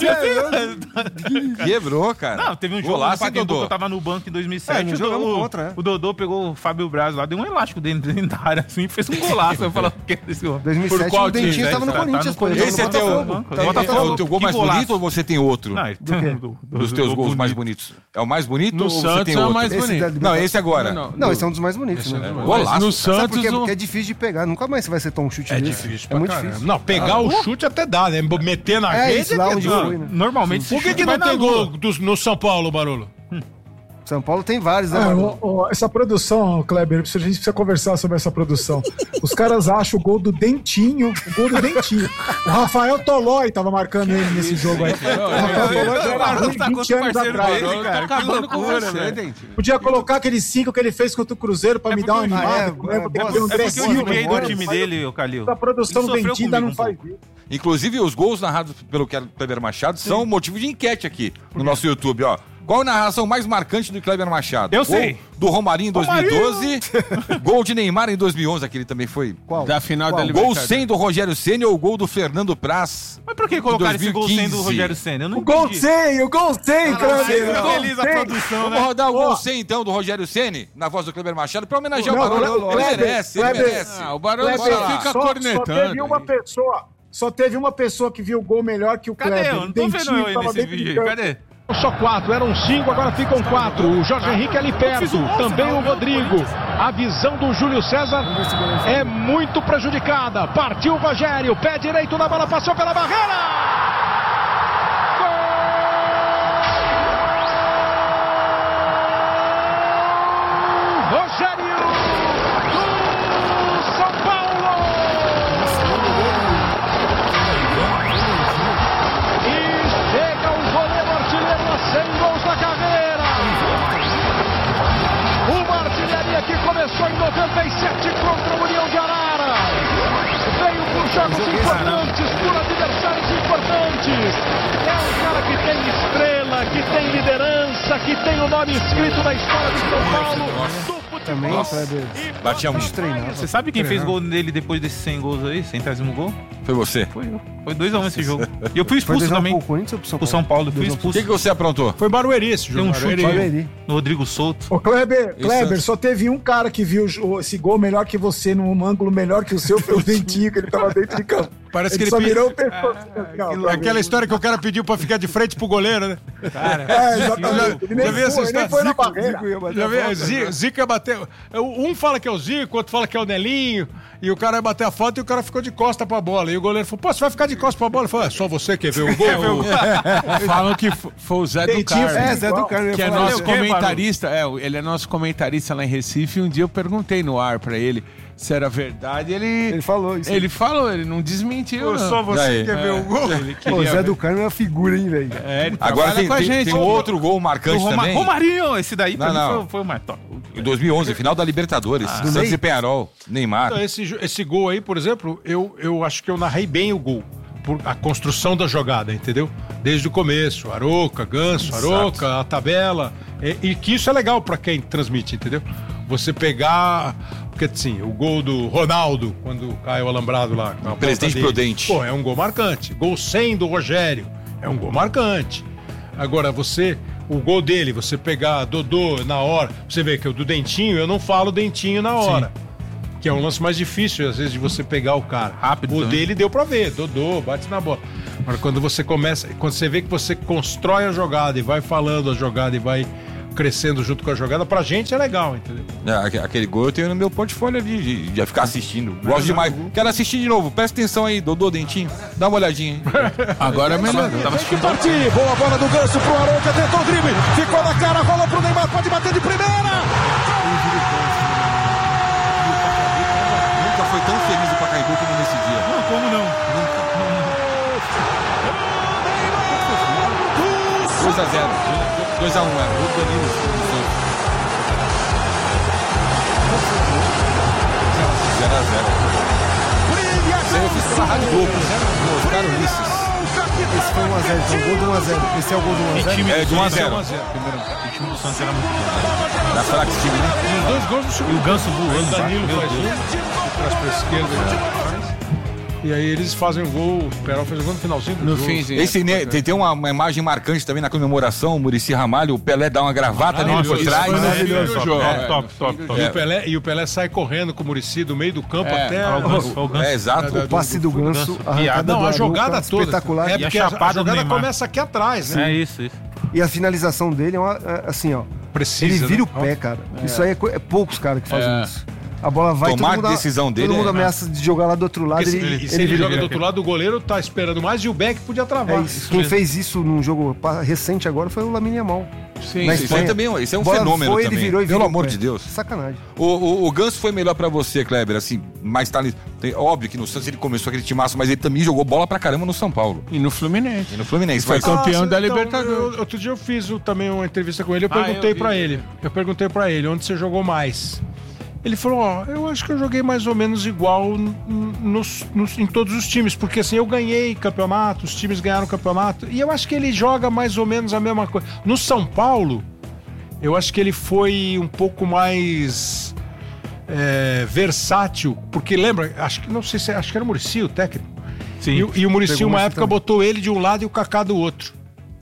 Quebrou, cara. Não, teve um jogo Golaço, no hein, Pacaembu que Dodô? eu tava no banco em dois mil e É, sete. não o, jogamos Dodô, contra, é. o Dodô pegou o Fábio Braz lá, deu um elástico dentro, dentro da área assim e fez um golaço. Eu falava, o que é esse gol? dois mil e Por sete qual o Dentinho time, tava no velho? Corinthians, Tá pô. no ele tava Esse é no teu, Botafogo. Tá é, no Botafogo. é o teu gol Que mais golaço. bonito ou você tem outro? Não, ele tem um do- do- Dos teus do- gols do- mais bonitos. É o mais bonito No ou você Santos tem é o outro? mais Esse bonito. da- Não, esse agora. Não, esse é um dos mais bonitos, né? Golaço. No Sabe Santos, por quê? o- Porque é difícil de pegar. Nunca mais você vai acertar um chute É desse. difícil É pra muito caramba. difícil. Não, pegar o chute até dá, né? Meter na É rede isso, lá que onde dá. foi, né? Normalmente esse Por que, chute que vai não na tem lua. gol do- no São Paulo, Barolo? São Paulo tem vários, né, Ah, mano? o- o- essa produção, Kleber, a gente precisa conversar sobre essa produção. Os caras acham o gol do Dentinho, o gol do Dentinho. O Rafael Tolói tava marcando ele nesse jogo aí. O Rafael Tolói já era ruim vinte anos atrás. Tá acabando com você, Dentinho. Podia colocar aquele cinco que ele fez contra o Cruzeiro pra me dar uma porque- animada. Ah, é, né? é, Porque boa- tem o É André porque eu Silva, joguei do agora, time mas dele, o Calil. A produção Ele sofreu vendida comigo não um faz pouco. isso. Inclusive, os gols narrados pelo Kleber Machado são motivo de enquete aqui no nosso YouTube, ó. Qual a narração mais marcante do Kleber Machado? Eu Gol sei. Do Romarinho em dois mil e doze, gol de Neymar em dois mil e onze, aquele também foi. Qual? Da final da Gol Libertadores. sem do Rogério Ceni ou gol do Fernando Praz? Mas por que colocaram esse gol sem do dois mil e quinze? Rogério Senna? Eu não O gol entendi. sem, o gol sem, Kleber. Ficou o gol feliz a sem. produção, Vamos né? rodar o Ó. gol sem, então, do Rogério Ceni, na voz do Kleber Machado, pra homenagear Não, o Barolo. Ele Kleber, merece, ele Kleber. merece. Ah, o Barolo Kleber, só fica só, só cornetando. teve uma aí. pessoa, só teve uma pessoa que viu o gol melhor que o Cadê? Kleber. Eu não tô Dentinho vendo eu aí tava nesse dentro de vídeo aí. campo. Cadê? Só quatro, eram cinco, agora ficam quatro. O Jorge Henrique ali perto, também o Rodrigo. A visão do Júlio César é muito prejudicada. Partiu o Rogério, pé direito na bola, passou pela barreira. Gol! Rogério do São Paulo. E chega o goleiro artilheiro a cem gols na carreira. Uma artilharia que começou em noventa e sete contra o União de Arara. Veio por jogos importantes, por adversários importantes. É um cara que tem estrela, que tem liderança, que tem o nome escrito na história do São Paulo. Do Também, futebol. Kleber. Batia muito. Treinava. Você sabe quem fez gol nele depois desses cem gols aí? Centésimo gol? Foi você. Foi eu. Foi dois a um esse jogo. E eu fui Foi expulso dois a um também. pro Corinthians ou pro São Pro Paulo? São Paulo, eu fui dois a um O expulso. que, que você aprontou? Foi Barueri esse jogo. Tem um chute. Olha ele. No Rodrigo Souto. Ô, Kleber, Kleber, Isso. só teve um cara que viu o- esse gol melhor que você, num ângulo melhor que o seu, foi o Dentinho, que ele tava dentro de campo. Parece ele que só ele virou o pescoço. assim, ó, Aquela história que o cara pediu pra ficar de frente pro goleiro, né? É, exatamente. Ele nem já vi essa foi, ele nem história? foi na Zico, barreira. Já vê, Zico, Zico ia bater. Um fala que é o Zico, outro fala que é o Nelinho. E o cara ia bater a foto e o cara ficou de costa pra bola. E o goleiro falou: pô, você vai ficar de costa pra bola? Ele falou: é só você quer ver o gol. Falam que f- foi o Zé do Dentinho Carmo. É, Zé do Carmo. eu ia Que é falar nosso isso. comentarista, é, ele é nosso comentarista lá em Recife. E um dia eu perguntei no ar pra ele se era verdade. Ele, Ele falou isso. ele falou, ele não desmentiu. Não. você Daí. quer ver o gol. Ele Pô, o queria Zé ver. do Carmo é uma figura, hein, velho? É, ele Agora trabalha tem, com a tem, gente. tem um outro gol O marcante Roma- também. Romarinho, esse daí pra Não, mim não. Foi, foi o mais top. Em dois mil e onze, final da Libertadores. Santos e Penharol, Neymar. Então, esse, jo- esse gol aí, por exemplo, eu, eu acho que eu narrei bem o gol. Por a construção da jogada, entendeu? Desde o começo, Aroca, Ganso, Aroca, a tabela. E, e que isso é legal pra quem transmite, entendeu? você pegar... Porque, assim, o gol do Ronaldo, quando cai o alambrado lá... com a Presidente dele, Prudente. Pô, é um gol marcante. Gol cem do Rogério, é um gol marcante. Agora, você... O gol dele, você pegar Dodô na hora... Você vê que o do Dentinho, eu não falo Dentinho na hora. Sim. Que é um lance mais difícil, às vezes, de você pegar o cara. Rápido. O também. Dele deu pra ver, Dodô, bate na bola. Agora, quando você começa... Quando você vê que você constrói a jogada e vai falando a jogada e vai... crescendo junto com a jogada, pra gente é legal, entendeu? É, aquele gol eu tenho no meu portfólio ali, de, de ficar assistindo. Gosto demais. Quero assistir de novo. Presta atenção aí, Dodô, Dentinho. Dá uma olhadinha, hein? Agora é melhor. Tava assistindo partir. Boa bola do Ganso pro Arouca, tentou o drible. Ficou na cara, rolou pro Neymar, pode bater de primeira. Nunca foi tão feliz o Pacaembu como nesse dia. Não, como não? Nunca. dois a zero. dois a um, é. O Danilo. zero a zero. Isso aí eu fiz pela Rádio Globo, né? Oscar Ulisses. Esse foi um a zero, então, gol do um a zero. Esse é o gol do um a zero? É, de um a zero. O time do Santos era muito bom. Da Frax time, né? E os dois gols do segundo. E o Ganso voando. O Danilo faz um, traz pra esquerda e, e aí eles fazem o gol, o Perol fez o gol no finalzinho do No jogo. finzinho. Esse, né, tem, tem uma, uma imagem marcante também na comemoração, o Muricy Ramalho, o Pelé dá uma gravata nele por trás. foi né? maravilhoso. Top, É, top, top, top. E, o Pelé, e o Pelé sai correndo com o Muricy do meio do campo É, até... o Ganso, foi o Ganso. É, exato. É, O passe do Ganso, a arrancada Não, do a jogada Arouca, toda. espetacular. É E a porque a, a chapada do jogada Neymar. começa aqui atrás, né? É isso, isso. E a finalização dele é uma, é, assim, ó. Precisa, Ele vira né? o pé, cara. Isso aí é, co- é poucos caras que fazem É. isso. A bola vai, Tomar todo mundo, a decisão dele todo mundo é- ameaça de jogar lá do outro lado. Porque Ele, se, ele, se ele, vira. joga do outro lado, o goleiro tá esperando mais e o Beck podia travar. É isso. Quem fez isso num jogo pa- recente agora foi o Lamine Yamal. Sim, Na Isso Espanha. aí também é um- isso é um Bola fenômeno foi, também. Ele virou e Pelo virou amor o pé. de Deus. Sacanagem. O, o, o Ganso foi melhor pra você, Kleber, assim, mais talento. Tem- Óbvio que no Santos ele começou aquele timaço, mas ele também jogou bola pra caramba no São Paulo. E no Fluminense. E no Fluminense. Foi Mas- campeão da então, Libertadores. eu- outro dia eu fiz o- também uma entrevista com ele, eu Ah, perguntei eu vi. pra ele. Eu perguntei pra ele, onde você jogou mais? Ele falou, ó, eu acho que eu joguei mais ou menos igual n- nos, nos- em todos os times, porque assim, eu ganhei campeonato, os times ganharam campeonato, e eu acho que ele joga mais ou menos a mesma coisa. No São Paulo, eu acho que ele foi um pouco mais é, versátil, porque lembra, acho que não sei se acho que era o Muricy o técnico. Sim. E, o- e o Muricy, Pegou uma esse época, também. botou ele de um lado e o Kaká do outro.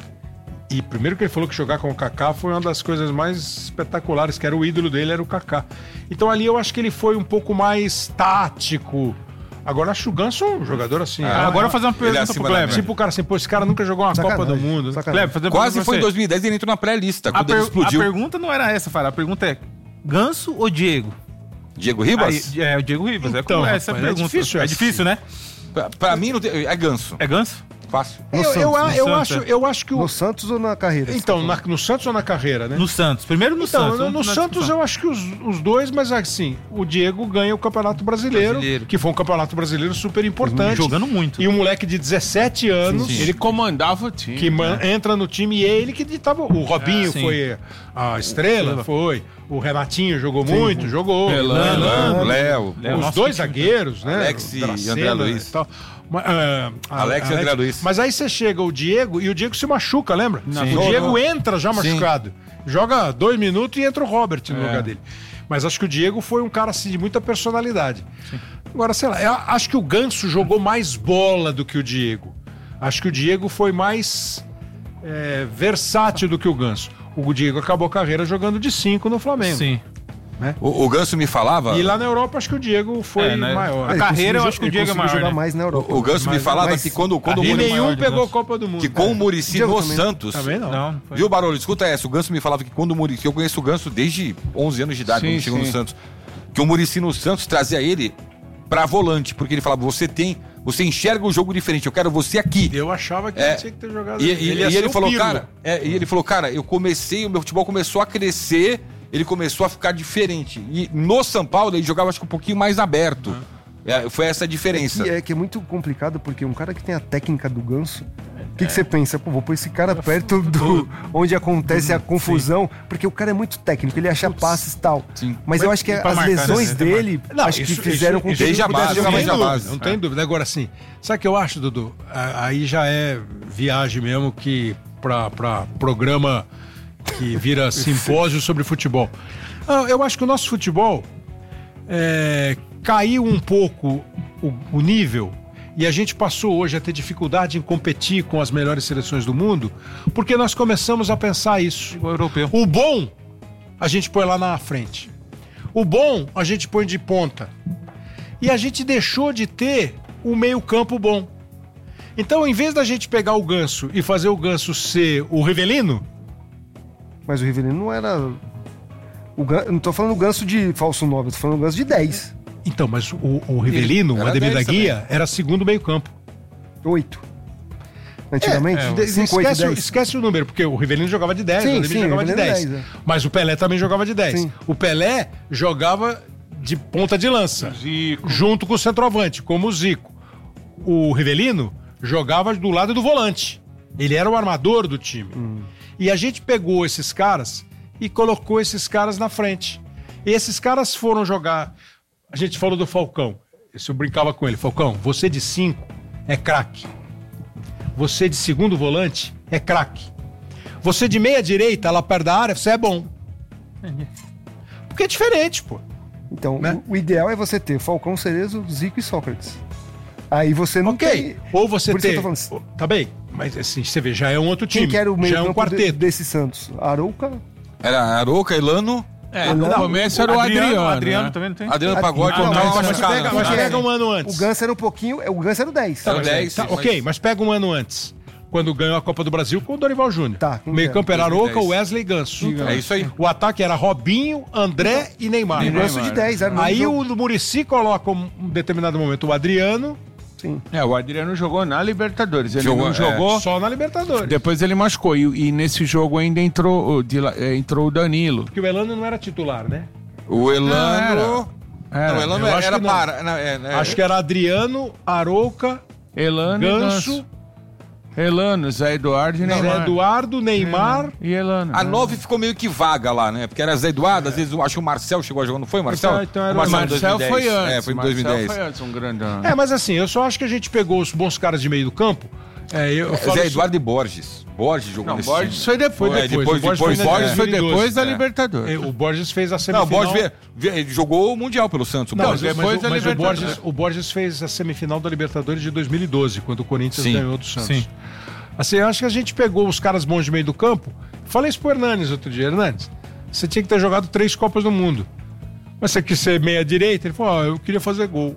E primeiro que ele falou que jogar com o Kaká foi uma das coisas mais espetaculares, que era o ídolo dele, era o Kaká. Então ali eu acho que ele foi um pouco mais tático. Agora acho o Ganso um jogador assim. Ah, é, Agora eu vou fazer uma ele é pergunta acima pro da Kleber. média. tipo o cara assim, pô, esse cara nunca jogou uma Sacanagem, Copa do Mundo. sacanagem. Kleber, fazer uma Quase pergunta foi em pra você. dois mil e dez, ele entrou na pré-lista, A, quando per- ele explodiu. a pergunta não era essa, Fara. A pergunta é: Ganso ou Diego? Diego Ribas? Aí, é, o Diego Ribas. É Então, como essa rapaz, é pergunta. difícil É essa. difícil, né? Pra, pra mim, não tem- é Ganso. É Ganso? Fácil. No Eu, Santos, eu, no eu Santos, acho, é. eu acho que o. No Santos ou na carreira? Então, na- no Santos ou na carreira, né? No Santos. Primeiro no Então, Santos. no, vamos no na Santos discussão. eu acho que os, os dois, mas assim, o Diego ganha o Campeonato Brasileiro, Brasileiro. que foi um Campeonato Brasileiro super importante. Jogando muito. E um moleque de dezessete anos Ele comandava o time. que man- entra no time e é ele que ditava. O Robinho É, sim. foi a estrela, foi. O Renatinho jogou muito, jogou. Elano, Léo. Léo, Os nosso dois time- zagueiros, né? Alex e Dracena André Luiz. e tal. Mas, ah, Alex e André Luiz. Mas aí você chega o Diego e o Diego se machuca, lembra? Sim. O Diego Sim. entra já machucado. Joga dois minutos e entra o Robert no É. lugar dele. Mas acho que o Diego foi um cara assim, de muita personalidade. Agora, sei lá, eu acho que o Ganso jogou mais bola do que o Diego. Acho que o Diego foi mais é, versátil do que o Ganso. O Diego acabou a carreira jogando de cinco no Flamengo. Sim. O, o Ganso me falava. E lá na Europa, acho que o Diego foi É, né? maior. A Ele carreira, eu conseguiu- acho que o ele Diego é conseguiu maior, jogar né? mais na Europa. O, o Ganso me Mas- falava mas- que quando, quando o E Diego Muricy. maior nenhum de pegou a Ganso. Copa do Mundo. Que com o Muricy Diego no também. Santos. Também não. Não, foi- Viu, Barolo? Escuta essa. O Ganso me falava que quando o Muricy. Eu conheço o Ganso desde onze anos de idade, Sim, quando chegou no sim. Santos. Que o Muricy no Santos trazia ele pra volante, porque ele falava: você tem. Você enxerga o jogo diferente, eu quero você aqui. Eu achava que É. ele tinha que ter jogado. E, e- ia e ser ele o falou, Pirlo. cara, é, e ele falou, cara, eu comecei, o meu futebol começou a crescer, ele começou a ficar diferente. E no São Paulo ele jogava, acho que um pouquinho mais aberto. É, foi essa a diferença. E é que é muito complicado, porque um cara que tem a técnica do Ganso, o que, que você pensa? Pô, vou pôr esse cara perto do onde acontece a confusão, porque o cara é muito técnico, ele acha passes e tal. Sim. Mas eu acho que e pra as marcar, lesões né? dele, Não, acho isso- que fizeram isso- com que isso ele desde a pudesse base, jogar Não mais tem desde a dúvida, base. não tem dúvida. Agora, assim, sabe o que eu acho, Dudu? A- Aí já é viagem mesmo que pra, pra programa que vira simpósio sobre futebol. Ah, eu acho que o nosso futebol é, caiu um pouco o, o nível e a gente passou hoje a ter dificuldade em competir com as melhores seleções do mundo porque nós começamos a pensar isso. O europeu. O bom, a gente põe lá na frente. O bom, a gente põe de ponta. E a gente deixou de ter o meio-campo bom. Então, em vez da gente pegar o Ganso e fazer o Ganso ser o Rivelino... Mas o Rivelino não era... O Gan... Eu não tô falando o Ganso de falso nove, eu tô falando o Ganso de dez. Então, mas o, o Rivelino, o Ademir da Guia, também. Era segundo meio-campo. oito. Antigamente? É, é, cinco, esquece, oito, esquece o número, porque o Rivelino jogava de dez, sim, o Ademir sim, jogava de dez. dez é. Mas o Pelé também jogava de dez. Sim. O Pelé jogava de ponta de lança, Zico. Junto com o centroavante, como o Zico. O Rivelino jogava do lado do volante. Ele era o armador do time. Hum. E a gente pegou esses caras e colocou esses caras na frente. E esses caras foram jogar... A gente falou do Falcão. Eu brincava com ele. Falcão, você de cinco é craque. Você de segundo volante é craque. Você de meia direita, lá perto da área, você é bom. Porque é diferente, pô. Então, né? o, o ideal é você ter Falcão, Cerezo, Zico e Sócrates. Aí você não okay. tem... Ou você Por ter... Isso que eu tô Tá bem, mas assim, você vê, já é um outro time. Quem que era o meio já é um quarteto. De, desse Santos? Arouca? Era Arouca, Elano... É, no começo era o Adriano. Adriano, Adriano né? também não tem? Adriano Pagode. Ah, não, não, mas mas pega, mas pega um ano antes. O Ganso era um pouquinho... O Ganso era o dez. Tá, dez, tá, mas... Ok, mas pega um ano antes. Quando ganhou a Copa do Brasil com o Dorival Júnior. Tá, o meio campo era Arouca, Wesley e Ganso. É isso aí. O ataque era Robinho, André e Neymar. E o Ganso de dez. Era aí jogo. o Muricy coloca um determinado momento o Adriano. Sim. É, o Adriano jogou na Libertadores. Ele Jogou, não jogou... É, só na Libertadores. Depois ele machucou. E, e nesse jogo ainda entrou, de, entrou o Danilo. Porque o Elano não era titular, né? O Elano... Era. Não, o Elano Eu era, acho era que não. para... Não, é, é, Acho que era Adriano, Arouca, Elano e Ganso, Ganso. Elano, Zé Eduardo e Zé Neymar. Eduardo, Neymar... E Elano. A nove ficou meio que vaga lá, né? Porque era Zé Eduardo, às vezes eu acho que o Marcel chegou a jogar, não foi, Marcel? Então, então era o Marcel, o Marcel em foi antes. É, foi em Marcel dois mil e dez. foi antes, um grande... É, mas assim, eu só acho que a gente pegou os bons caras de meio do campo. É, eu, eu falo Zé isso- Eduardo e Borges. Borges jogou Não, nesse Borges time. foi depois. Foi É, depois, O Borges depois, foi na Borges foi dois mil e doze. depois da É. Libertadores. É, o Borges fez a Não, semifinal... o Borges veio- veio- ele jogou o Mundial pelo Santos. o Não, Borges. mas, depois mas, da o, mas o, Libertadores. Borges, o Borges fez a semifinal da Libertadores de dois mil e doze, quando o Corinthians Sim. ganhou do Santos. Sim. Assim, eu acho que a gente pegou os caras bons de meio do campo. Falei isso pro Hernanes outro dia. Hernanes, você tinha que ter jogado três Copas do Mundo. Mas você quis ser meia-direita? Ele falou, ó, eu queria fazer gol.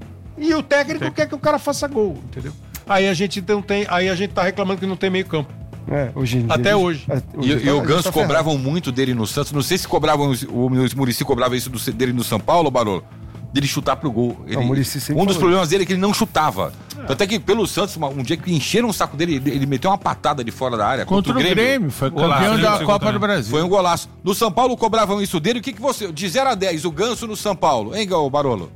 E o técnico quer que o cara faça gol, entendeu? Aí a gente não tem, aí a gente tá reclamando que não tem meio campo. É, hoje em dia, Até hoje. é, E, hoje e tá- o já Ganso tá cobravam muito dele no Santos. Não sei se cobravam, o Muricy cobrava isso do, dele no São Paulo, Barolo. Dele chutar pro gol. Ele, Não, o Muricy sempre um dos falou problemas dele é que ele não chutava. Tanto é que pelo Santos, uma- um dia que encheram o saco dele, ele, ele meteu uma patada de fora da área. Contra o Grêmio. Foi Golaço, campeão né? da Segundo Copa também. do Brasil. Foi um golaço. No São Paulo cobravam isso dele. O que, que você. De zero a dez, o Ganso no São Paulo. Hein, Gal Barolo?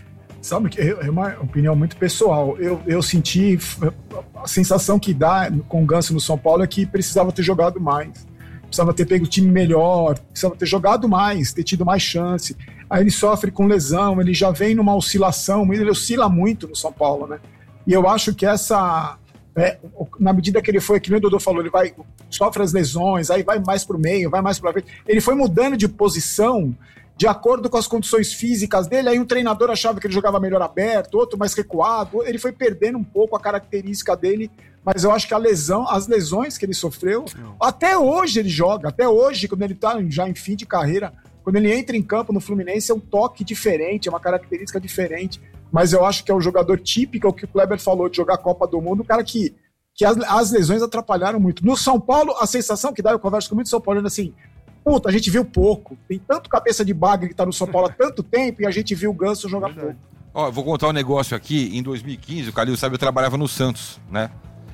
Sabe que é uma opinião muito pessoal. Eu, eu senti f- a sensação que dá com o Ganso no São Paulo é que precisava ter jogado mais. Precisava ter pego o time melhor, precisava ter jogado mais, ter tido mais chance. Aí ele sofre com lesão, ele já vem numa oscilação, ele oscila muito no São Paulo, né? E eu acho que essa... é, na medida que ele foi, que nem o Dodô falou, ele vai, sofre as lesões, aí vai mais pro meio, vai mais pra frente. Ele foi mudando de posição de acordo com as condições físicas dele, aí um treinador achava que ele jogava melhor aberto, outro mais recuado, ele foi perdendo um pouco a característica dele, mas eu acho que a lesão, as lesões que ele sofreu, até hoje ele joga, até hoje, quando ele tá já em fim de carreira, quando ele entra em campo no Fluminense, é um toque diferente, é uma característica diferente, mas eu acho que é o jogador típico, é o que o Kleber falou, de jogar a Copa do Mundo, o cara que, que as, as lesões atrapalharam muito. No São Paulo, a sensação que dá, eu converso com muitos São Paulinos assim, puta, a gente viu pouco. Tem tanto cabeça de bagre que tá no São Paulo há tanto tempo e a gente viu o Ganso jogar pouco. Ó, eu vou contar um negócio aqui. Em dois mil e quinze, o Calil sabe, eu trabalhava no Santos, né?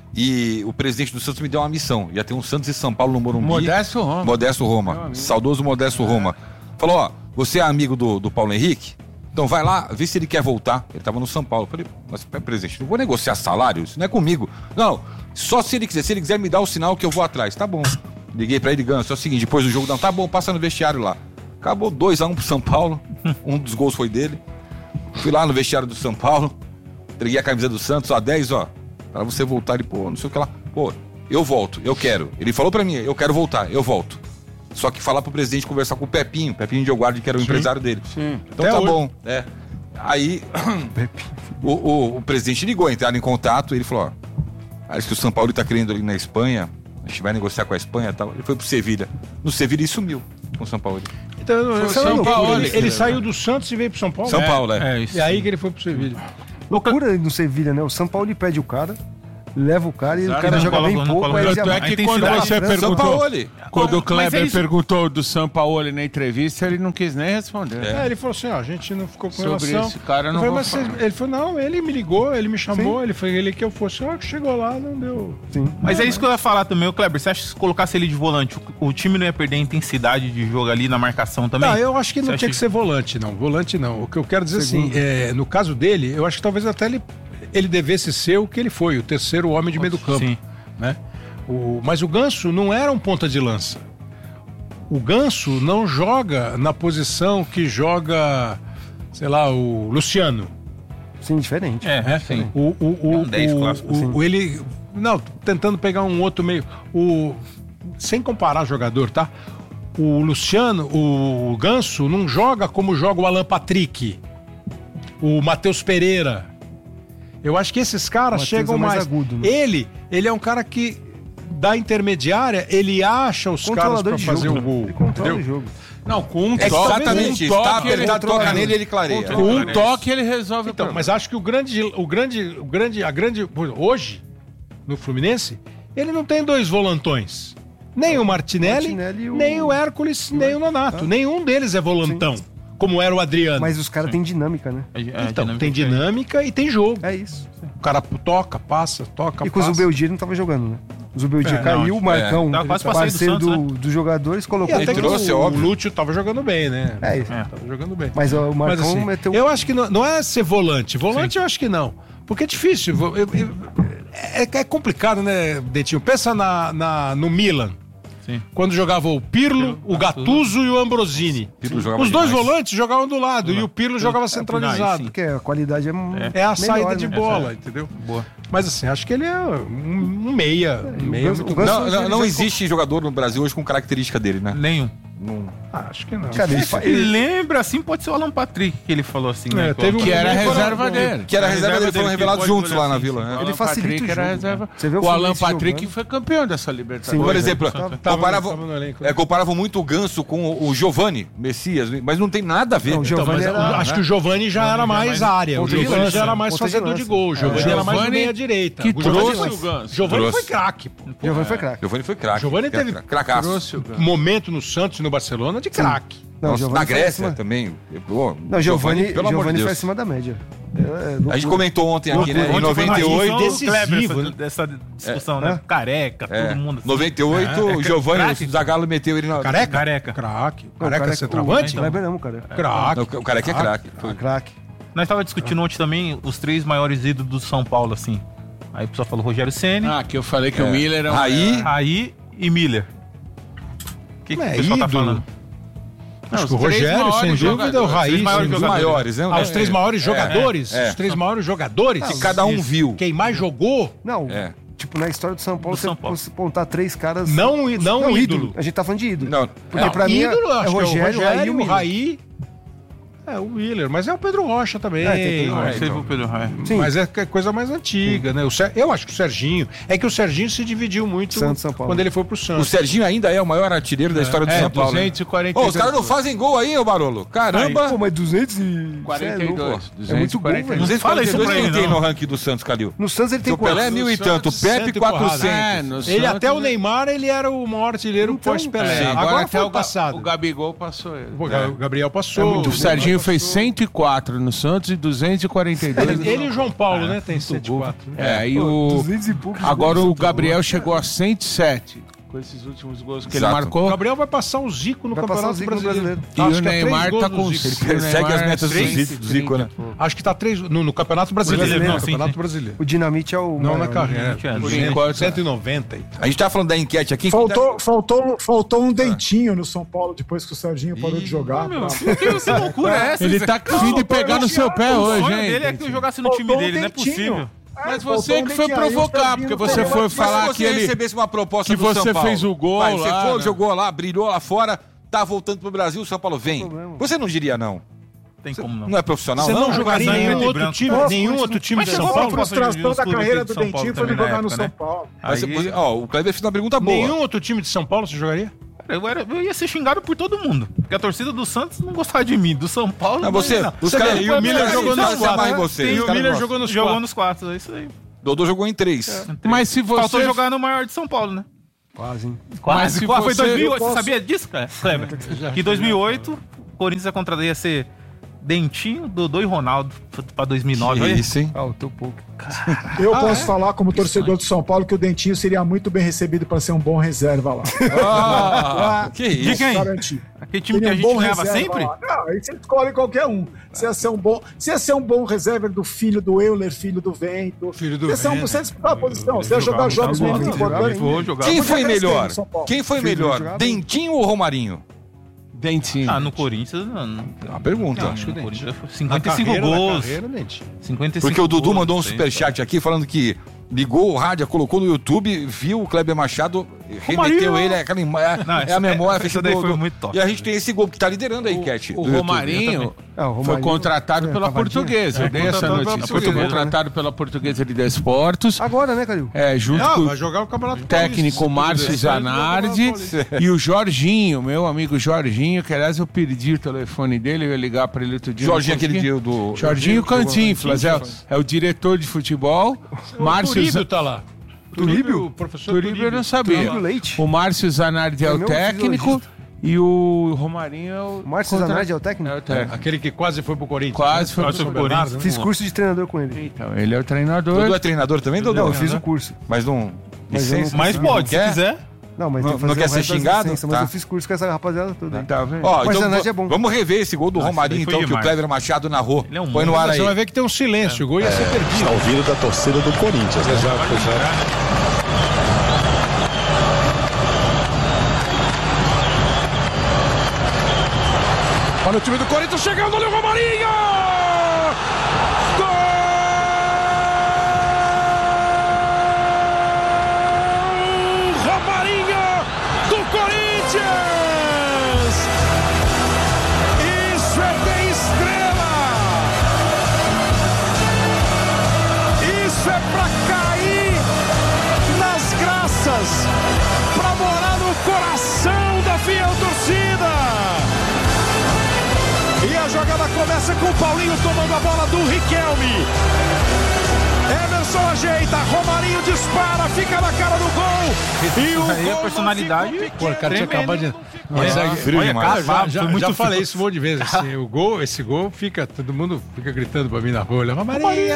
E o presidente do Santos me deu uma missão. Ia ter um Santos e São Paulo no Morumbi. Modesto Roma. Modesto Meu Roma. amigo. Saudoso Modesto Roma. Falou, ó, você é amigo do, do Paulo Henrique? Então vai lá, vê se ele quer voltar. Ele tava no São Paulo. Eu falei, mas presidente, não vou negociar salário, isso não é comigo. Não, só se ele quiser. Se ele quiser me dar o sinal que eu vou atrás. Tá bom. Liguei pra ele, Ganso, é o seguinte, depois do jogo, não, tá bom, passa no vestiário lá. Acabou dois a um pro São Paulo, um dos gols foi dele. Fui lá no vestiário do São Paulo, entreguei a camisa do Santos, ó, dez, ó, pra você voltar, ele, pô, não sei o que lá. Pô, eu volto, eu quero. Ele falou pra mim, eu quero voltar, eu volto. Só que falar pro presidente conversar com o Pepinho, Pepinho de Guardi, que era o Sim. empresário dele. Sim. Então Até tá hoje. bom. É. Aí o, o, o presidente ligou, entraram em contato, ele falou, ó, parece que o São Paulo tá querendo ali na Espanha, a gente vai negociar com a Espanha e tal. Ele foi pro Sevilha. No Sevilha ele sumiu com o São Paulo. Então, eu- São São Paulo, Paulo, ele, que- ele saiu do Santos e veio pro São Paulo. São Paulo, é. É, isso. E aí que ele foi pro Sevilha. Loucura no Sevilha, né? O São Paulo ele pede o cara, leva o cara e o cara não joga coloca- bem não pouco. coloca- Aí Tanto já... é que a quando intensidade- você São perguntou, Paulo. quando o Mas Kleber é isso- perguntou do São Paulo na entrevista, ele não quis nem responder. É, ele falou assim, ó, a gente não ficou com Sobre relação. esse cara eu Eu não falei, vou mas falar. vocês- ele falou, não, ele me ligou, ele me chamou, ele foi ele que eu fosse. Só que chegou lá, não deu. Sim. Mas é isso que eu ia falar também, o Kleber. Você acha que se colocasse ele de volante, o, o time não ia perder a intensidade de jogo ali na marcação também? Não, eu acho que Você não acha tinha que ser volante, não. Volante não. O que eu quero dizer assim, é, no caso dele, eu acho que talvez até ele, ele devesse ser o que ele foi, o terceiro homem de meio do campo. Sim. Né? O, mas o Ganso não era um ponta de lança. O Ganso não joga na posição que joga, sei lá, o Luciano. Sim, diferente. É, né? sim. O, o, o, É um dez o- clássico, o- o- ele. Não, tentando pegar um outro meio. O, sem comparar jogador, tá? O Luciano, o Ganso, não joga como joga o Alan Patrick, o Matheus Pereira. Eu acho que esses caras Matheus chegam é mais mais. agudo, né? Ele, ele é um cara que da intermediária, ele acha os caras Controlador pra de fazer jogo. o gol. Ele controla Entendeu? o jogo. Não, com um É toque, exatamente isso. um Tá toque, ele, apertado, toca nele ele clareia. com um toque ele resolve Então, o mas acho que o grande, o grande, o grande, a grande, hoje no Fluminense, ele não tem dois volantões. Nem o Martinelli, Martinelli e o- nem o Hércules, nem o Nonato. Nenhum deles é volantão, como era o Adriano. Mas os caras têm dinâmica, né? É, é, então, dinâmica tem diferente. dinâmica e tem jogo. É isso. O cara toca, passa, toca, E com o passa. Zubeldia ele não tava jogando, né? O Zubeldia É, caiu, não, o Marcão, Tava quase pra sair do parceiro Santos, do, né? dos jogadores, E colocou até Ele que trouxe, o, óbvio. o Lúcio tava jogando bem, né? É isso. Tava jogando bem. Mas ó, o Mas Marcão assim, meteu. eu acho que não, não é ser volante. Volante eu acho que não. Porque é difícil. vo- eu- eu- é, é complicado, né, Dentinho? Pensa na, na- no Milan. Sim. Quando jogava o Pirlo, o Gattuso e o Ambrosini. Pirlo jogava Os dois demais. volantes jogavam do lado e o Pirlo jogava centralizado. Porque a qualidade é. É a melhor, saída de né? bola, entendeu? Boa. Mas assim, acho que ele é um, um meia. Um meia Ganso- muito o Ganso- bom. Não, não, ele não já- existe jogador no Brasil hoje com característica dele, né? Nenhum. Não- Ah, acho que não. Cara, ele, fa- Ele ele, lembra assim, pode ser o Alan Patrick que ele falou assim, né? É, teve um que era a momento reserva quando- dele. Que era a A reserva reserva dele, foram dele, revelados que pode juntos olhar lá na assim, Vila. sim. né? Ele facilita Patrick o era jogo, reserva. né? Você vê o O Alan Fluminense Patrick jogando. foi campeão dessa Libertadores. Por exemplo, Tava- comparavam, tava no elenco. é, comparavam muito o Ganso com o Giovani Messias, mas não tem nada a ver. Não, o Então, Giovani mas era- o- acho que o Giovani já era mais área. O ponta de Giovani lança. já era mais Ponta de fazedor de lança. gol. O Giovani É, era mais Giovani meia direita. que O Giovani trouxe foi- o Ganso. Giovani Trouxe. foi craque, pô. Giovani foi craque. Giovani foi craque. Giovani teve- Cracaço. Trouxe o Ganso. Momento no Santos e no Barcelona de craque. Não, Nossa, Giovani na foi Grécia acima- também. Pô, Não, Giovani, pelo amor de Giovani foi Deus. acima da média. É, é A gente loucura. comentou ontem aqui, né? Em Ontem foi noventa e oito. uma decisivo, decisivo, né? dessa discussão, né? Careca, É, todo mundo. assim. noventa e oito, o Giovani, craque. o Zagallo meteu ele na. Careca? Careca. Craque. Não, Careca cara, centroavante? O Kleber não, cara. Craque. Não, o cara que é craque. Ah, Foi- craque. Nós tava discutindo ontem também os três maiores ídolos do São Paulo, assim. Aí o pessoal falou Rogério Ceni, Ah, que eu falei que É. o Miller é um... Raí, Raí e Miller. O que, que É, o pessoal tá ídolo. falando? Acho que o os três Rogério, maiores sem dúvida, o jogadores, Raí. três maiores sem os dúvida. maiores, né? Ah, os três maiores jogadores? é. Os três maiores jogadores? Que cada um viu. Quem mais jogou? Não, É. tipo, na história do São Paulo, Do você São Paulo. você apontar três caras. Não, não, ídolo. A gente tá falando de ídolo. Não, Porque Não, pra mim é, ídolo, é acho Rogério, que é o Rogério, Raí e o Miller. Raí. É, o Willer, mas é o Pedro Rocha também. É, tem Pedro Rocha. Ah, você viu o Pedro Raí. Sim. Mas é que é coisa mais antiga, né? O Ser- Eu acho que o Serginho. É que o Serginho se dividiu muito Santos, São Paulo. quando ele foi pro o Santos. Serginho ainda é o maior artilheiro da história do É, São Paulo. né? duzentos e quarenta e Ô, dois. os caras não fazem gol aí, ô Barolo. Caramba! Pô, mas duzentos e... quarenta Cê é e dois. louco. É muito gol, velho. Fala duzentos e quarenta e dois isso pra quem ele, tem não. no ranking do Santos, Calil? No Santos ele tem O Pelé é quantos? mil e No tanto, o Santos, Pepe cento e porrada. quatrocentos. É, no Ele Santos, até o né? Neymar, ele era o maior artilheiro Então, pós-Pelé. Sim, Agora, agora foi até o passado. O Gabigol passou ele. O Ga- o Gabriel passou. muito O Serginho fez cento e quatro no Santos e duzentos e quarenta e dois. Ele, ele e o João Paulo, né? Tem cento e quatro. É, aí Pô, o... duzentos e poucos Agora gols o do São Paulo. Gabriel chegou a cento e sete com esses últimos gols que Exato. ele O marcou. Gabriel vai passar o Zico no Vai passar Campeonato o Zico no Brasileiro. Brasileiro. E Acho o que é três Neymar gols tá do com... Zico. o Persegue Neymar as é metas do três, Zico, do Zico, né? Acho que tá três no, no Campeonato Brasileiro. Brasileiro, no sim, Campeonato sim. Brasileiro. O Dinamite é o... Não maior, na carreira. né? Por Cento- enquanto. cento e noventa. A gente tá falando da enquete aqui. Faltou, faltou, faltou um dentinho no São Paulo depois que o Serginho parou de jogar. Meu, Tá? que, que loucura é essa? Ele tá com fim de pegar no seu pé O hoje, sonho hein? dele é que eu jogasse no Faltou time um dele, não é dentinho. possível. Mas faltou você um que foi dentinho aí, provocar, os porque caminhos você do foi Mas falar se que você ele... recebesse uma proposta que do você São Paulo, fez o gol vai, lá, você foi, né? jogou lá, brilhou lá fora, tá voltando pro Brasil, o São Paulo vem. Você não diria não? Tem como não. Não é profissional, Você não jogaria Sangue em nenhum preto e outro branco. time, Nossa, nenhum mas- outro time Mas de São chegou a Paulo? frustração da carreira do São Paulo Dentinho foi também na jogar no época, São né? Paulo. Mas Aí- você- ó, o Kleber fez uma pergunta boa. Nenhum outro time de São Paulo você jogaria? Eu, era, eu ia ser xingado por todo mundo. Porque a torcida do Santos não gostava de mim. Do São Paulo. Não, você, não. os Você caras- vê, e o os Miller caras- jogou os nos caras quatro, amarram em né? você, E os o caras Miller gostam. jogou nos Jogou quatro. nos quatro, é isso aí. Dodô jogou em três. Mas se você... Faltou jogar no maior de São Paulo, né? Quase, hein? Mas se Quase. Foi você- dois mil e oito. eu Você posso- sabia disso, cara? Kleber? Que em dois mil e oito, o Corinthians ia contratar, ia ser Dentinho, Dodô e Ronaldo pra dois mil e nove. Que Olha isso, hein? Faltou pouco. Eu posso falar como torcedor do São Paulo que o Dentinho seria muito bem recebido para ser um bom reserva lá. Ah, que isso. De quem? Garantir. Aquele time que Seria a um gente bom ganhava reserva sempre? lá. Não, aí você escolhe qualquer um. Se ia ser um bom, se ia ser um bom reserva do filho do Euler, filho do Vento. Filho do Se ia ser um, Vento. você ia disputar a posição, você ia jogar jogos jogava, muito jogava, importantes. Vou jogar. Quem Podia foi crescer melhor? no São Paulo. Quem foi Filho melhor? jogava. Dentinho ou Romarinho? Dentinho. Ah, no Corinthians, não. não. Uma pergunta. Não, acho que o no Dentinho. Corinthians foi Na cinquenta e cinco carreira, na gols. carreira, Dentinho. cinquenta e cinco Porque o Dudu gols, mandou um sei, superchat aqui falando que ligou o rádio, colocou no YouTube, viu o Kleber Machado, remeteu ele, é, aquela, ima- é, Não, é essa- a memória. essa fechou daí do- foi do- muito top. E a gente tem esse gol que tá liderando a enquete. O do YouTube. Romarinho, Ah, o foi Romarinho- contratado é, pela cavadinha. Portuguesa. Eu É, dei essa contratado pela notícia. Foi Portuguesa, contratado pela Portuguesa de Desportos. Agora, né, Calil? É, junto Ah, com vai jogar o Campeonato o técnico Paulista. Márcio Ele vai jogar o Zanardi Paulista. e o Jorginho, meu amigo Jorginho, que aliás eu perdi o telefone dele, eu ia ligar pra ele outro dia. Jorginho, não consegui. aquele dia do. Jorginho que jogou no Cantinflas, é, é o diretor de futebol. O Márcio Turíbio Zan- tá lá. Turíbio? O professor Turíbio eu não sabia. Turíbio Leite? O Márcio Zanardi é, É o meu técnico fisiologista. e o Romarinho é o. O Márcio contra- Zanardi é o técnico? É o técnico. Aquele que quase foi pro Corinthians. Quase foi Quase pro pro Corinthians. Bernardo, né? Fiz curso de treinador com ele. Então, ele é o treinador. Dudu é treinador também, Dudu? Não, eu fiz o curso. Mas não. Mas eu não Licença? Mas pode, se Quer? quiser. Não, mas Não- tem que não fazer quer o ser resto das xingado? licenças, Tá. Mas eu fiz curso com essa rapaziada toda. aí. Tá vendo? Ó, Mas então, Zanardi va- é bom. vamos rever esse gol do Nossa, Romarinho, daí foi então, que o demais. Kleber Machado narrou. Ele é um Põe no monstro. ar aí. Você vai ver que tem um silêncio. O gol ia ser perdido. Está ouvindo da torcida do Corinthians, né? Exato, exato. Olha o time do Corinthians chegando, olha o Romarinho! Gol! Romarinho do Corinthians! Isso é bem estrela! Isso é pra cair nas graças, pra morar no coração da fiel torcida! E a jogada começa com o Paulinho tomando a bola do Riquelme. Emerson ajeita, Romarinho dispara, fica na cara do gol. E o Aí a gol personalidade. não ficou Pô, o cara tinha tremendo. acabado de. Mas Olha, aí- frio olha, demais. cara, já, Foi já, muito já frio. falei isso um monte de vezes. Assim, o gol, esse gol fica, todo mundo fica gritando pra mim na rua, olha, Romarinho!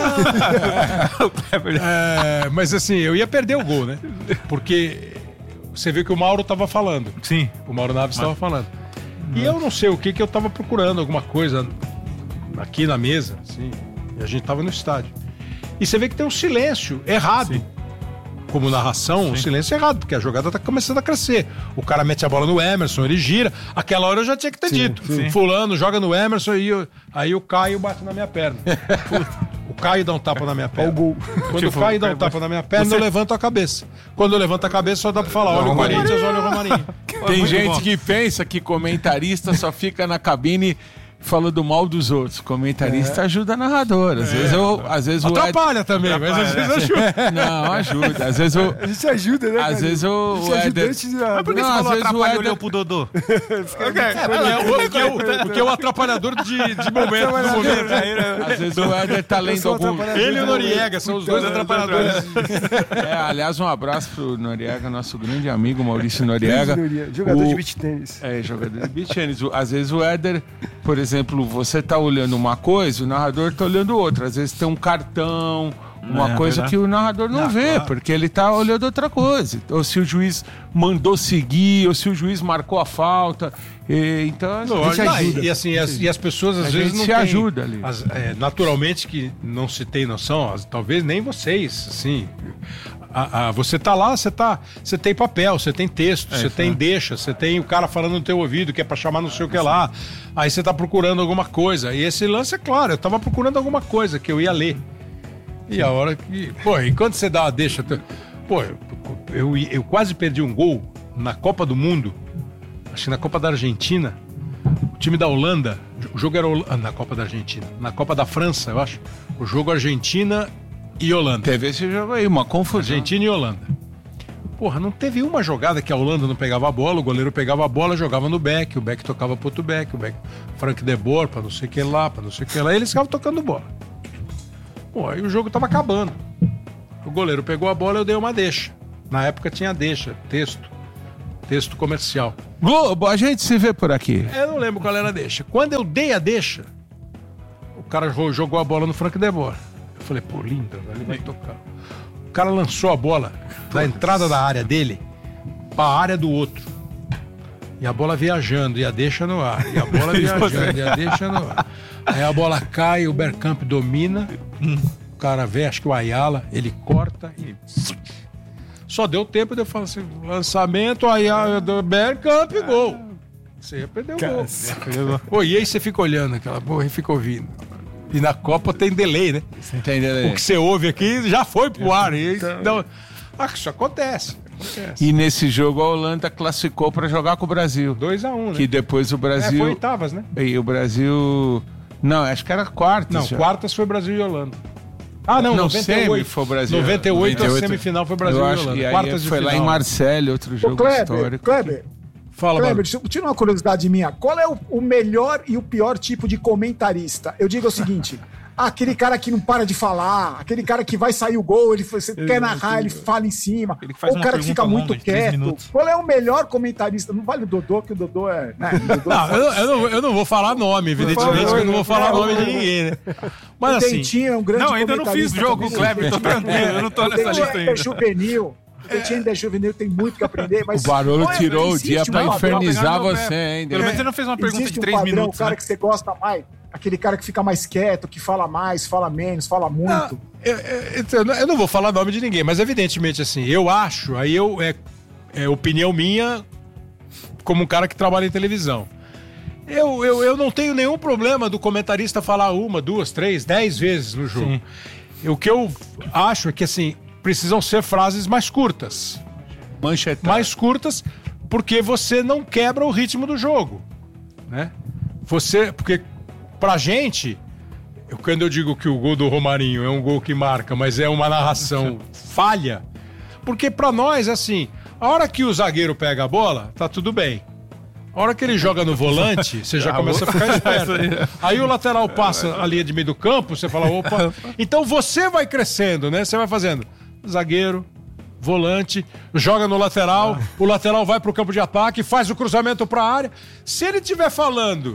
É, mas assim, eu ia perder o gol, né? Porque você viu que o Mauro tava falando. Sim. O Mauro Naves estava falando. E eu não sei o que que eu tava procurando, alguma coisa aqui na mesa, assim, e a gente tava no estádio. E você vê que tem um silêncio errado. Como narração, um silêncio errado, porque a jogada tá começando a crescer. O cara mete a bola no Emerson, ele gira. Aquela hora eu já tinha que ter dito. Fulano joga no Emerson e eu- aí o Caio bate na minha perna. O Caio dá um tapa na minha perna. Olha o gol. Quando o Caio dá um tapa na minha perna, eu levanto a cabeça. Quando eu levanto a cabeça, só dá pra falar: olha o Romarinho. Corinthians, olha o Romarinho. Tem muito gente bom. que pensa que comentarista só fica na cabine falando mal dos outros. Comentarista ajuda narrador. Às vezes, eu, às vezes o Ed... Atrapalha também, mas às vezes ajuda. Não, ajuda. Às vezes o. A gente ajuda, né? Às cara? vezes o- A gente o ajuda Éder- antes de- Mas por que Não, você às falou vezes o atrapalhou e Éder- olhou pro Dodô? É, o que é o- o que é o atrapalhador de, de momento, do momento. Às vezes o Éder tá lendo sou algum. atrapalhador. Ele e o Noriega são os dois atrapalhadores. É, aliás, um abraço pro Noriega, nosso grande amigo Maurício Noriega. Jogador O- de beach tênis. É, jogador de beach tennis. O- Às vezes o Éder, por exemplo, você tá olhando uma coisa, o narrador tá olhando outra. Às vezes tem um cartão, uma É, coisa verdade. que o narrador não, vê, porque ele tá olhando outra coisa. Ou se o juiz mandou seguir, ou se o juiz marcou a falta. E, então, Não, gente não, ajuda. E, e assim, as, e as pessoas às A vezes gente não se têm- ajuda ali. as- é, naturalmente que não se tem noção, as- talvez nem vocês, assim. A- a- você tá lá, você tá, você tem papel, você tem texto, você tem deixa, você tem o cara falando no teu ouvido que é pra chamar não sei o que lá. Aí você tá procurando alguma coisa. E esse lance é claro, eu tava procurando alguma coisa que eu ia ler. E a hora que... Pô, e quando você dá uma deixa... Pô, eu, eu, eu quase perdi um gol na Copa do Mundo, acho que na Copa da Argentina, o time da Holanda, o jogo era Hol- na Copa da Argentina, na Copa da França, eu acho, o jogo Argentina e Holanda. Teve esse jogo aí, uma confusão. Argentina e Holanda. Porra, não teve uma jogada que a Holanda não pegava a bola, o goleiro pegava a bola, jogava no back, o back tocava pro outro back, o back Frank de Boer, pra não sei o que lá, pra não sei o que lá, e eles ficavam tocando bola. Pô, aí o jogo tava acabando. O goleiro pegou a bola e eu dei uma deixa. Na época tinha deixa, texto, texto comercial. Globo, a gente se vê por aqui. Eu não lembro qual era a deixa. Quando eu dei a deixa, o cara jogou a bola no Frank de Boer. Eu falei, pô, linda, ele vai tocar. O cara lançou a bola da entrada da área dele para a área do outro. E a bola viajando, e a deixa no ar. E a bola viajando, e a deixa no ar. Aí a bola cai, o Bergkamp domina. O cara vê, acho que o Ayala, ele corta e... Só deu tempo de eu falar assim, lançamento, Ayala do Bergkamp, gol. Você ia perder o gol. Pô, e aí você fica olhando aquela porra e fica ouvindo. E na Copa tem delay, né? Tem delay. O que você ouve aqui já foi pro ar. E, então, ah, isso acontece. acontece. E nesse jogo a Holanda classificou para jogar com o Brasil. dois a um, né? Que depois o É, Brasil... foi oitavas, né? E o Brasil... Não, acho que era quartas. Não, já. quartas foi Brasil e Holanda. Ah, não, Não, noventa e oito. semi foi Brasil. noventa e oito, noventa e oito. a semifinal foi Brasil Eu e acho, Holanda. e aí Quartas de foi final. lá em Marselha, outro jogo Ô, Kleber, histórico. Kleber, Fala, Kleber, mano. deixa eu tirar uma curiosidade minha. Qual é o, o melhor e o pior tipo de comentarista? Eu digo o seguinte... Ah, aquele cara que não para de falar, aquele cara que vai sair o gol, ele você quer narrar, ele fala em cima. Ele faz Ou o uma cara que fica pergunta muito longa de três quieto. minutos. Qual é o melhor comentarista? Não vale o Dodô, que o Dodô é. Né? O Dodô Não, eu, eu não, eu não vou falar nome, evidentemente, que eu não vou falar nome de ninguém, né? Mas o assim, Dentinho é um grande Não, ainda não fiz comentarista jogo com o também. Kleber, tô tranquilo, eu não tô O nessa Dentinho lista ainda é ainda. juvenil. O Dentinho ainda é juvenil, tem muito que aprender. Mas O Barolo qual é- tirou o existe dia um pra padrão, infernizar pegar no você, pé. hein? Pelo menos ele não fez uma pergunta Existe de um três padrão, minutos, o cara né? que você gosta mais, aquele cara que fica mais quieto, que fala mais, fala menos, fala muito. Não, eu, eu- eu não vou falar nome de ninguém, mas evidentemente assim, eu acho, aí eu é, é opinião minha como um cara que trabalha em televisão. Eu, eu, eu não tenho nenhum problema do comentarista falar uma, duas, três, dez vezes no jogo. O que eu acho é que assim, precisam ser frases mais curtas. Manchetar. Mais curtas, porque você não quebra o ritmo do jogo, né? Você, porque pra gente, eu, quando eu digo que o gol do Romarinho é um gol que marca, mas é uma narração falha, porque pra nós, assim, a hora que o zagueiro pega a bola, tá tudo bem. A hora que ele joga no volante, você já começa a ficar esperto. Aí o lateral passa a linha de meio do campo, você fala, opa. Então você vai crescendo, né? Você vai fazendo zagueiro, volante, joga no lateral, o lateral vai pro campo de ataque, faz o cruzamento pra área. Se ele estiver falando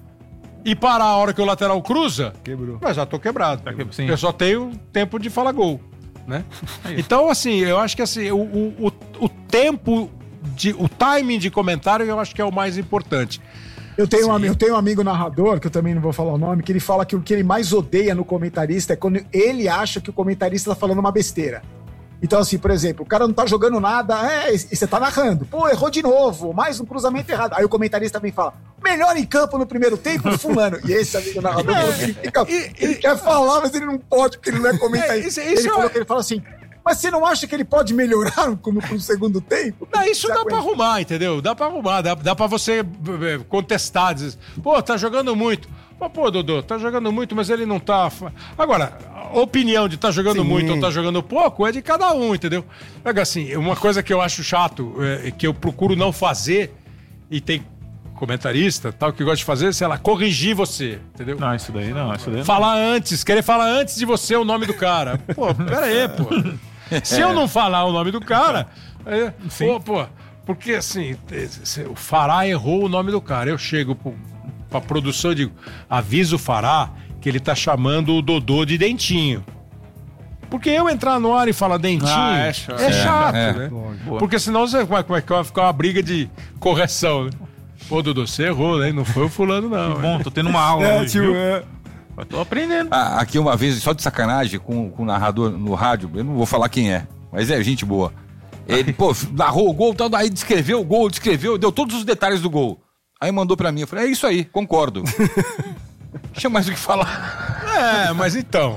e parar a hora que o lateral cruza, quebrou. Eu já tô quebrado. Tá que- sim. Eu só tenho tempo de falar gol, né? Então, assim, eu acho que assim, o, o, o, o tempo, de, o timing de comentário eu acho que é o mais importante. Eu tenho, um, ami- eu tenho um amigo narrador, que eu também não vou falar o nome, que ele fala que o que ele mais odeia no comentarista é quando ele acha que o comentarista tá falando uma besteira. Então, assim, por exemplo, o cara não tá jogando nada, é, e você tá narrando. Pô, errou de novo, mais um cruzamento errado. Aí o comentarista vem falar, melhor em campo no primeiro tempo, fulano. E esse amigo narrador, ele, fica, ele quer falar, mas ele não pode, porque ele não é comentarista. É, isso- isso ele é- falou que ele fala assim, mas você não acha que ele pode melhorar no, no segundo tempo? Não, isso Você dá pra aguenta? arrumar, entendeu? Dá pra arrumar, dá, dá pra você eh, contestar, dizer, pô, tá jogando muito. Pô, pô, Dodô, tá jogando muito, mas ele não tá... fa- Agora, a opinião de tá jogando Sim. muito ou tá jogando pouco é de cada um, entendeu? Pega assim, uma coisa que eu acho chato, é, que eu procuro não fazer, e tem comentarista tal que gosta de fazer, sei lá, corrigir você, entendeu? Não, isso daí não, isso daí não. Falar antes, querer falar antes de você o nome do cara. Pô, pera aí, pô. Se eu não falar o nome do cara, é, pô, pô, porque assim, se- o Fará errou o nome do cara. Eu chego pro, pra produção e digo, avisa o Fará que ele tá chamando o Dodô de Dentinho. Porque eu entrar no ar e falar Dentinho Ah, é é chato, chato. É, é. né? Porque senão você, como é como é que vai ficar uma briga de correção, né? Pô, Dodô, você errou, né? Não foi o fulano, não. Bom, tô tendo uma aula É, hoje, tio, viu? é. Eu tô aprendendo. Ah, aqui uma vez, só de sacanagem, com, com o narrador no rádio, eu não vou falar quem é, mas é gente boa. Ele, pô, narrou o gol, tal, daí descreveu o gol, descreveu, deu todos os detalhes do gol. Aí mandou pra mim, eu falei, é isso aí, concordo. Tinha mais o que falar. É, mas então.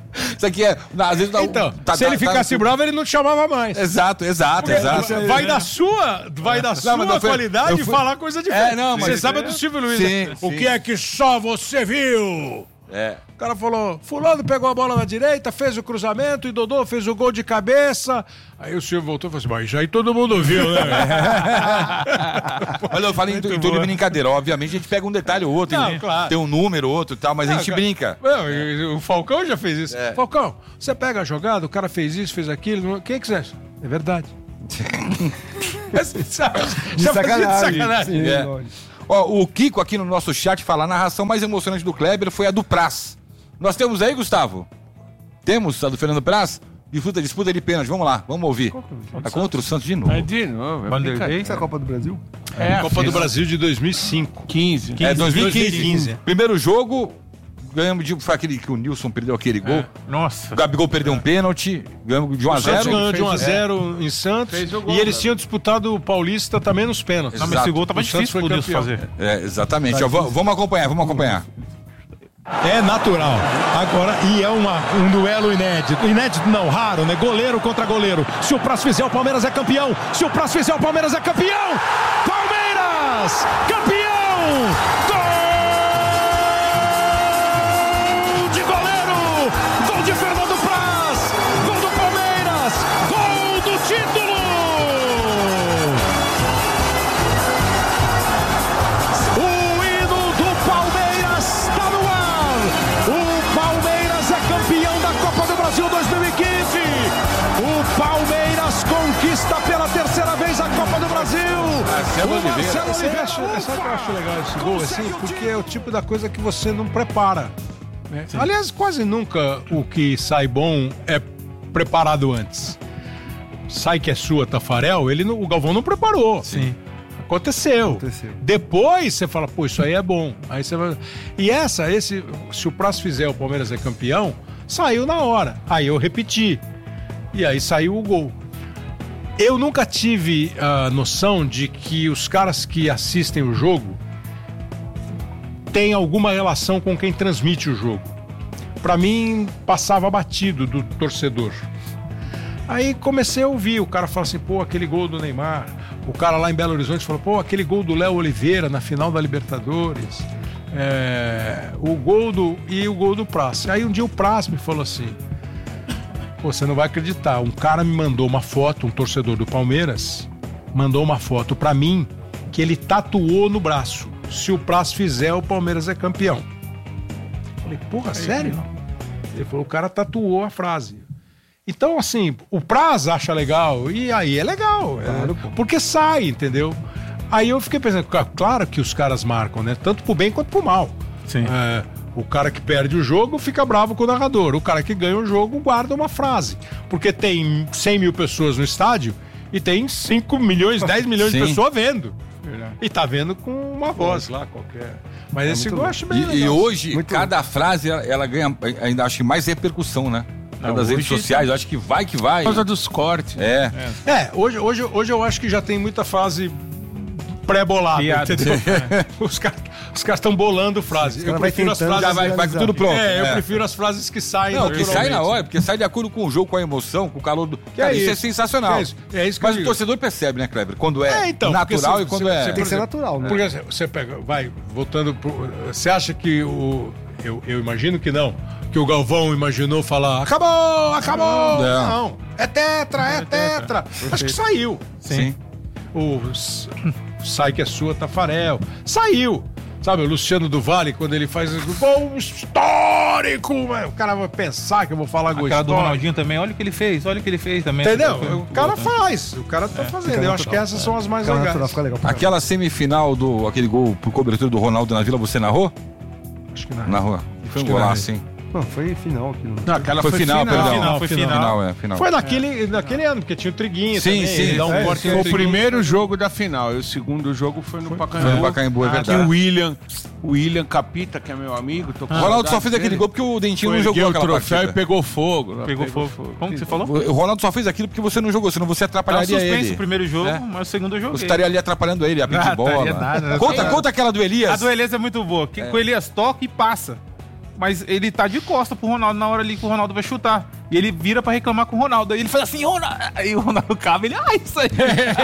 Isso aqui é. Às vezes dá, Então, tá, se tá, ele ficasse tá, bravo, ele não te chamava mais. Exato, exato, exato. Vai da sua, vai da sua mas eu fui- qualidade eu fui- falar coisa diferente. É, não, mas- Você sabe do Silvio Luiz, Sim, né? O sim. que é que só você viu? É. O cara falou, fulano pegou a bola na direita, fez o cruzamento e Dodô fez o gol de cabeça. Aí o Silvio voltou e falou assim, mas isso aí todo mundo viu, né? Olha, eu falei em, em tom de brincadeira. Obviamente a gente pega um detalhe ou outro, Não, tem, claro. tem um número ou outro e tal, mas a gente Não, brinca. Não, e o Falcão já fez isso. É. Falcão, você pega a jogada, o cara fez isso, fez aquilo. não- Quem que você acha? É verdade. De sacanagem. sacanagem. Sim, É. lógico. Ó, o Kiko aqui no nosso chat fala: a narração mais emocionante do Kleber foi a do Praz. Nós temos aí, Gustavo? Temos a do Fernando Praz? Disputa, disputa de pênalti. Vamos lá, vamos ouvir. Tá contra o Santos de novo. É de novo. É brincadeira. Essa é a Copa do Brasil? É, Copa do Brasil de dois mil e cinco. quinze. É dois mil e quinze. dois mil e quinze. Primeiro jogo, ganhamos de. Foi aquele que o Nilson perdeu aquele gol. Nossa. O Gabigol perdeu um pênalti, ganhamos de um a O Santos zero. ganhou de um a Fez- zero em Santos. Fez o gol, E eles né? tinham disputado o Paulista também nos pênaltis. Não, mas esse gol tava O Santos difícil foi pro Deus campeão. fazer. É, exatamente. Ó, va- vamos acompanhar, vamos acompanhar. É natural. Agora, e é uma, um duelo inédito. Inédito não, raro, né? Goleiro contra goleiro. Se o Praz fizer, o Palmeiras é campeão. Se o Praz fizer, o Palmeiras é campeão. Palmeiras! Campeão! Gol de goleiro! Gol de Fernando Praz! Gol do Palmeiras! Gol do título! O hino do Palmeiras está no ar. O Palmeiras é campeão da Copa do Brasil dois mil e quinze. O Palmeiras conquista pela terceira vez a Copa do Brasil. Marcelo O Oliveira. Marcelo Esse Oliveira. acho- Sabe o que eu acho legal esse gol, assim? Porque é o tipo da coisa que você não prepara. né? Aliás, quase nunca o que sai bom é preparado antes. Sai que é sua, Tafarel, ele não- o Galvão não preparou. Sim. Aconteceu. Aconteceu. Depois você fala, pô, isso aí é bom. Aí você vai... E essa, esse, se o Praz fizer o Palmeiras é campeão, saiu na hora. Aí eu repeti. E aí saiu o gol. Eu nunca tive a noção de que os caras que assistem o jogo têm alguma relação com quem transmite o jogo. Pra mim, passava batido do torcedor. Aí comecei a ouvir, o cara fala assim, pô, aquele gol do Neymar. O cara lá em Belo Horizonte falou, pô, aquele gol do Léo Oliveira na final da Libertadores. É, o gol do... E o gol do Praz. Aí um dia o Praz me falou assim, pô, você não vai acreditar, um cara me mandou uma foto, um torcedor do Palmeiras, mandou uma foto pra mim que ele tatuou no braço. Se o Praz fizer, o Palmeiras é campeão. Falei, porra, sério? Ele falou, o cara tatuou a frase. Então, assim, o Praz acha legal, e aí é legal, é, porque sai, entendeu? Aí eu fiquei pensando, claro que os caras marcam, né? Tanto pro bem quanto pro mal. Sim. É, o cara que perde o jogo fica bravo com o narrador, o cara que ganha o jogo guarda uma frase. Porque tem cem mil pessoas no estádio e tem cinco milhões, dez milhões de Sim. pessoas vendo. E tá vendo com uma voz lá qualquer. Mas esse gol eu acho bem E, e legal. hoje, Muito cada frase ela, ela ganha, ainda acho que mais repercussão, né? Não, das redes hoje sociais, eu acho que vai que vai. Por causa dos cortes. É. É, hoje, hoje, hoje eu acho que já tem muita frase pré-bolada, Piada. entendeu? Os caras os caras estão bolando frase. Eu cara vai prefiro as tentando, frases... Já vai, vai com tudo pronto. É, eu É. prefiro as frases que saem Não, que sai na naturalmente. hora, porque sai de acordo com o jogo, com a emoção, com o calor do. Que Cara, é isso é isso, sensacional. que é isso, é isso que Mas eu o digo. torcedor percebe, né, Kleber? Quando é, É, então, natural porque e quando você- é. você- Tem que ser natural, né? Porque assim, você pega, vai, voltando pro, você acha que o... Eu, eu imagino que não. Que o Galvão imaginou falar, acabou, acabou. Não. Não, é tetra, é tetra. Acho que saiu. Sim. O s- sai que é sua, Tafarel. Saiu. Sabe, o Luciano do Vale, quando ele faz o gol histórico, o cara vai pensar que eu vou falar gol Aquela do histórico. Ronaldinho também, olha o que ele fez, olha o que ele fez também. Entendeu? Foi- O cara foi- faz, o cara tá fazendo. Eu acho que essas são as mais Fica legais. natural, fica legal. pra Aquela semifinal do aquele gol por cobertura do Ronaldo na Vila, você narrou? Acho que não. Narrou. Foi um que golaço, sim. caralho. Não, foi final aqui. Não, aquela Foi foi, final, perdão. Final, foi final. final. Final, é, final. Foi naquele, naquele ano, porque tinha o Triguinho Sim, também. sim. ele dá um É, corte Foi no o Triguinho. primeiro jogo da final. E o segundo jogo foi no Pacaembu. Foi no Pacaembu, é Ah, verdade. que o William, o William Capita, que é meu amigo. tô com O Ronaldo só saudade fez aquele dele. gol porque o Dentinho não Foi, jogou ergueu aquela o troféu partida. e pegou fogo. Pegou fogo. Como que você falou? O Ronaldo só fez aquilo porque você não jogou, senão você Tava atrapalharia suspenso ele. o primeiro jogo, É. mas o segundo eu joguei. Você estaria ali atrapalhando ele, a pique Ah, bola. estaria nada. Conta, É. conta aquela do Elias. A do Elias é muito boa. Que, Com o Elias toca e passa. mas ele tá de costa pro Ronaldo na hora ali que o Ronaldo vai chutar. E ele vira pra reclamar com o Ronaldo. Aí ele faz assim, Ronaldo. Aí o Ronaldo cava, ele, ah, isso aí.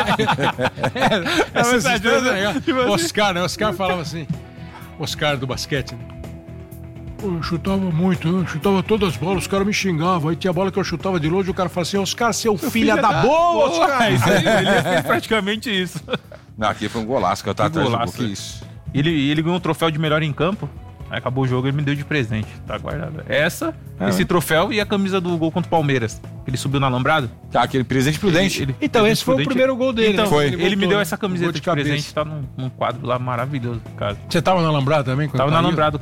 Essa história é legal. Oscar, né? Oscar falava assim, Oscar do basquete, né? Eu chutava muito, eu chutava todas as bolas, os caras me xingavam. Aí tinha bola que eu chutava de longe, o cara falava assim, Oscar, seu filho da boa, Oscar. Isso aí, ele fez praticamente isso. Não, aqui foi um golaço que eu tava atrás do gol, que isso. Ele, ele ganhou um troféu de melhor em campo. Aí acabou o jogo e ele me deu de presente. Tá guardado. Essa, Ah, esse é? troféu e a camisa do gol contra o Palmeiras. Ele subiu na alambrado. Tá, aquele presente prudente. Ele- ele- Então, presente esse foi o prudente. primeiro gol dele. Então, né? Foi. ele, me voltou, deu né? essa Gol camiseta de de, cabeça. presente. Tá num, num quadro lá maravilhoso, cara. Você tava no alambrado também? quando Tava na caiu? alambrado,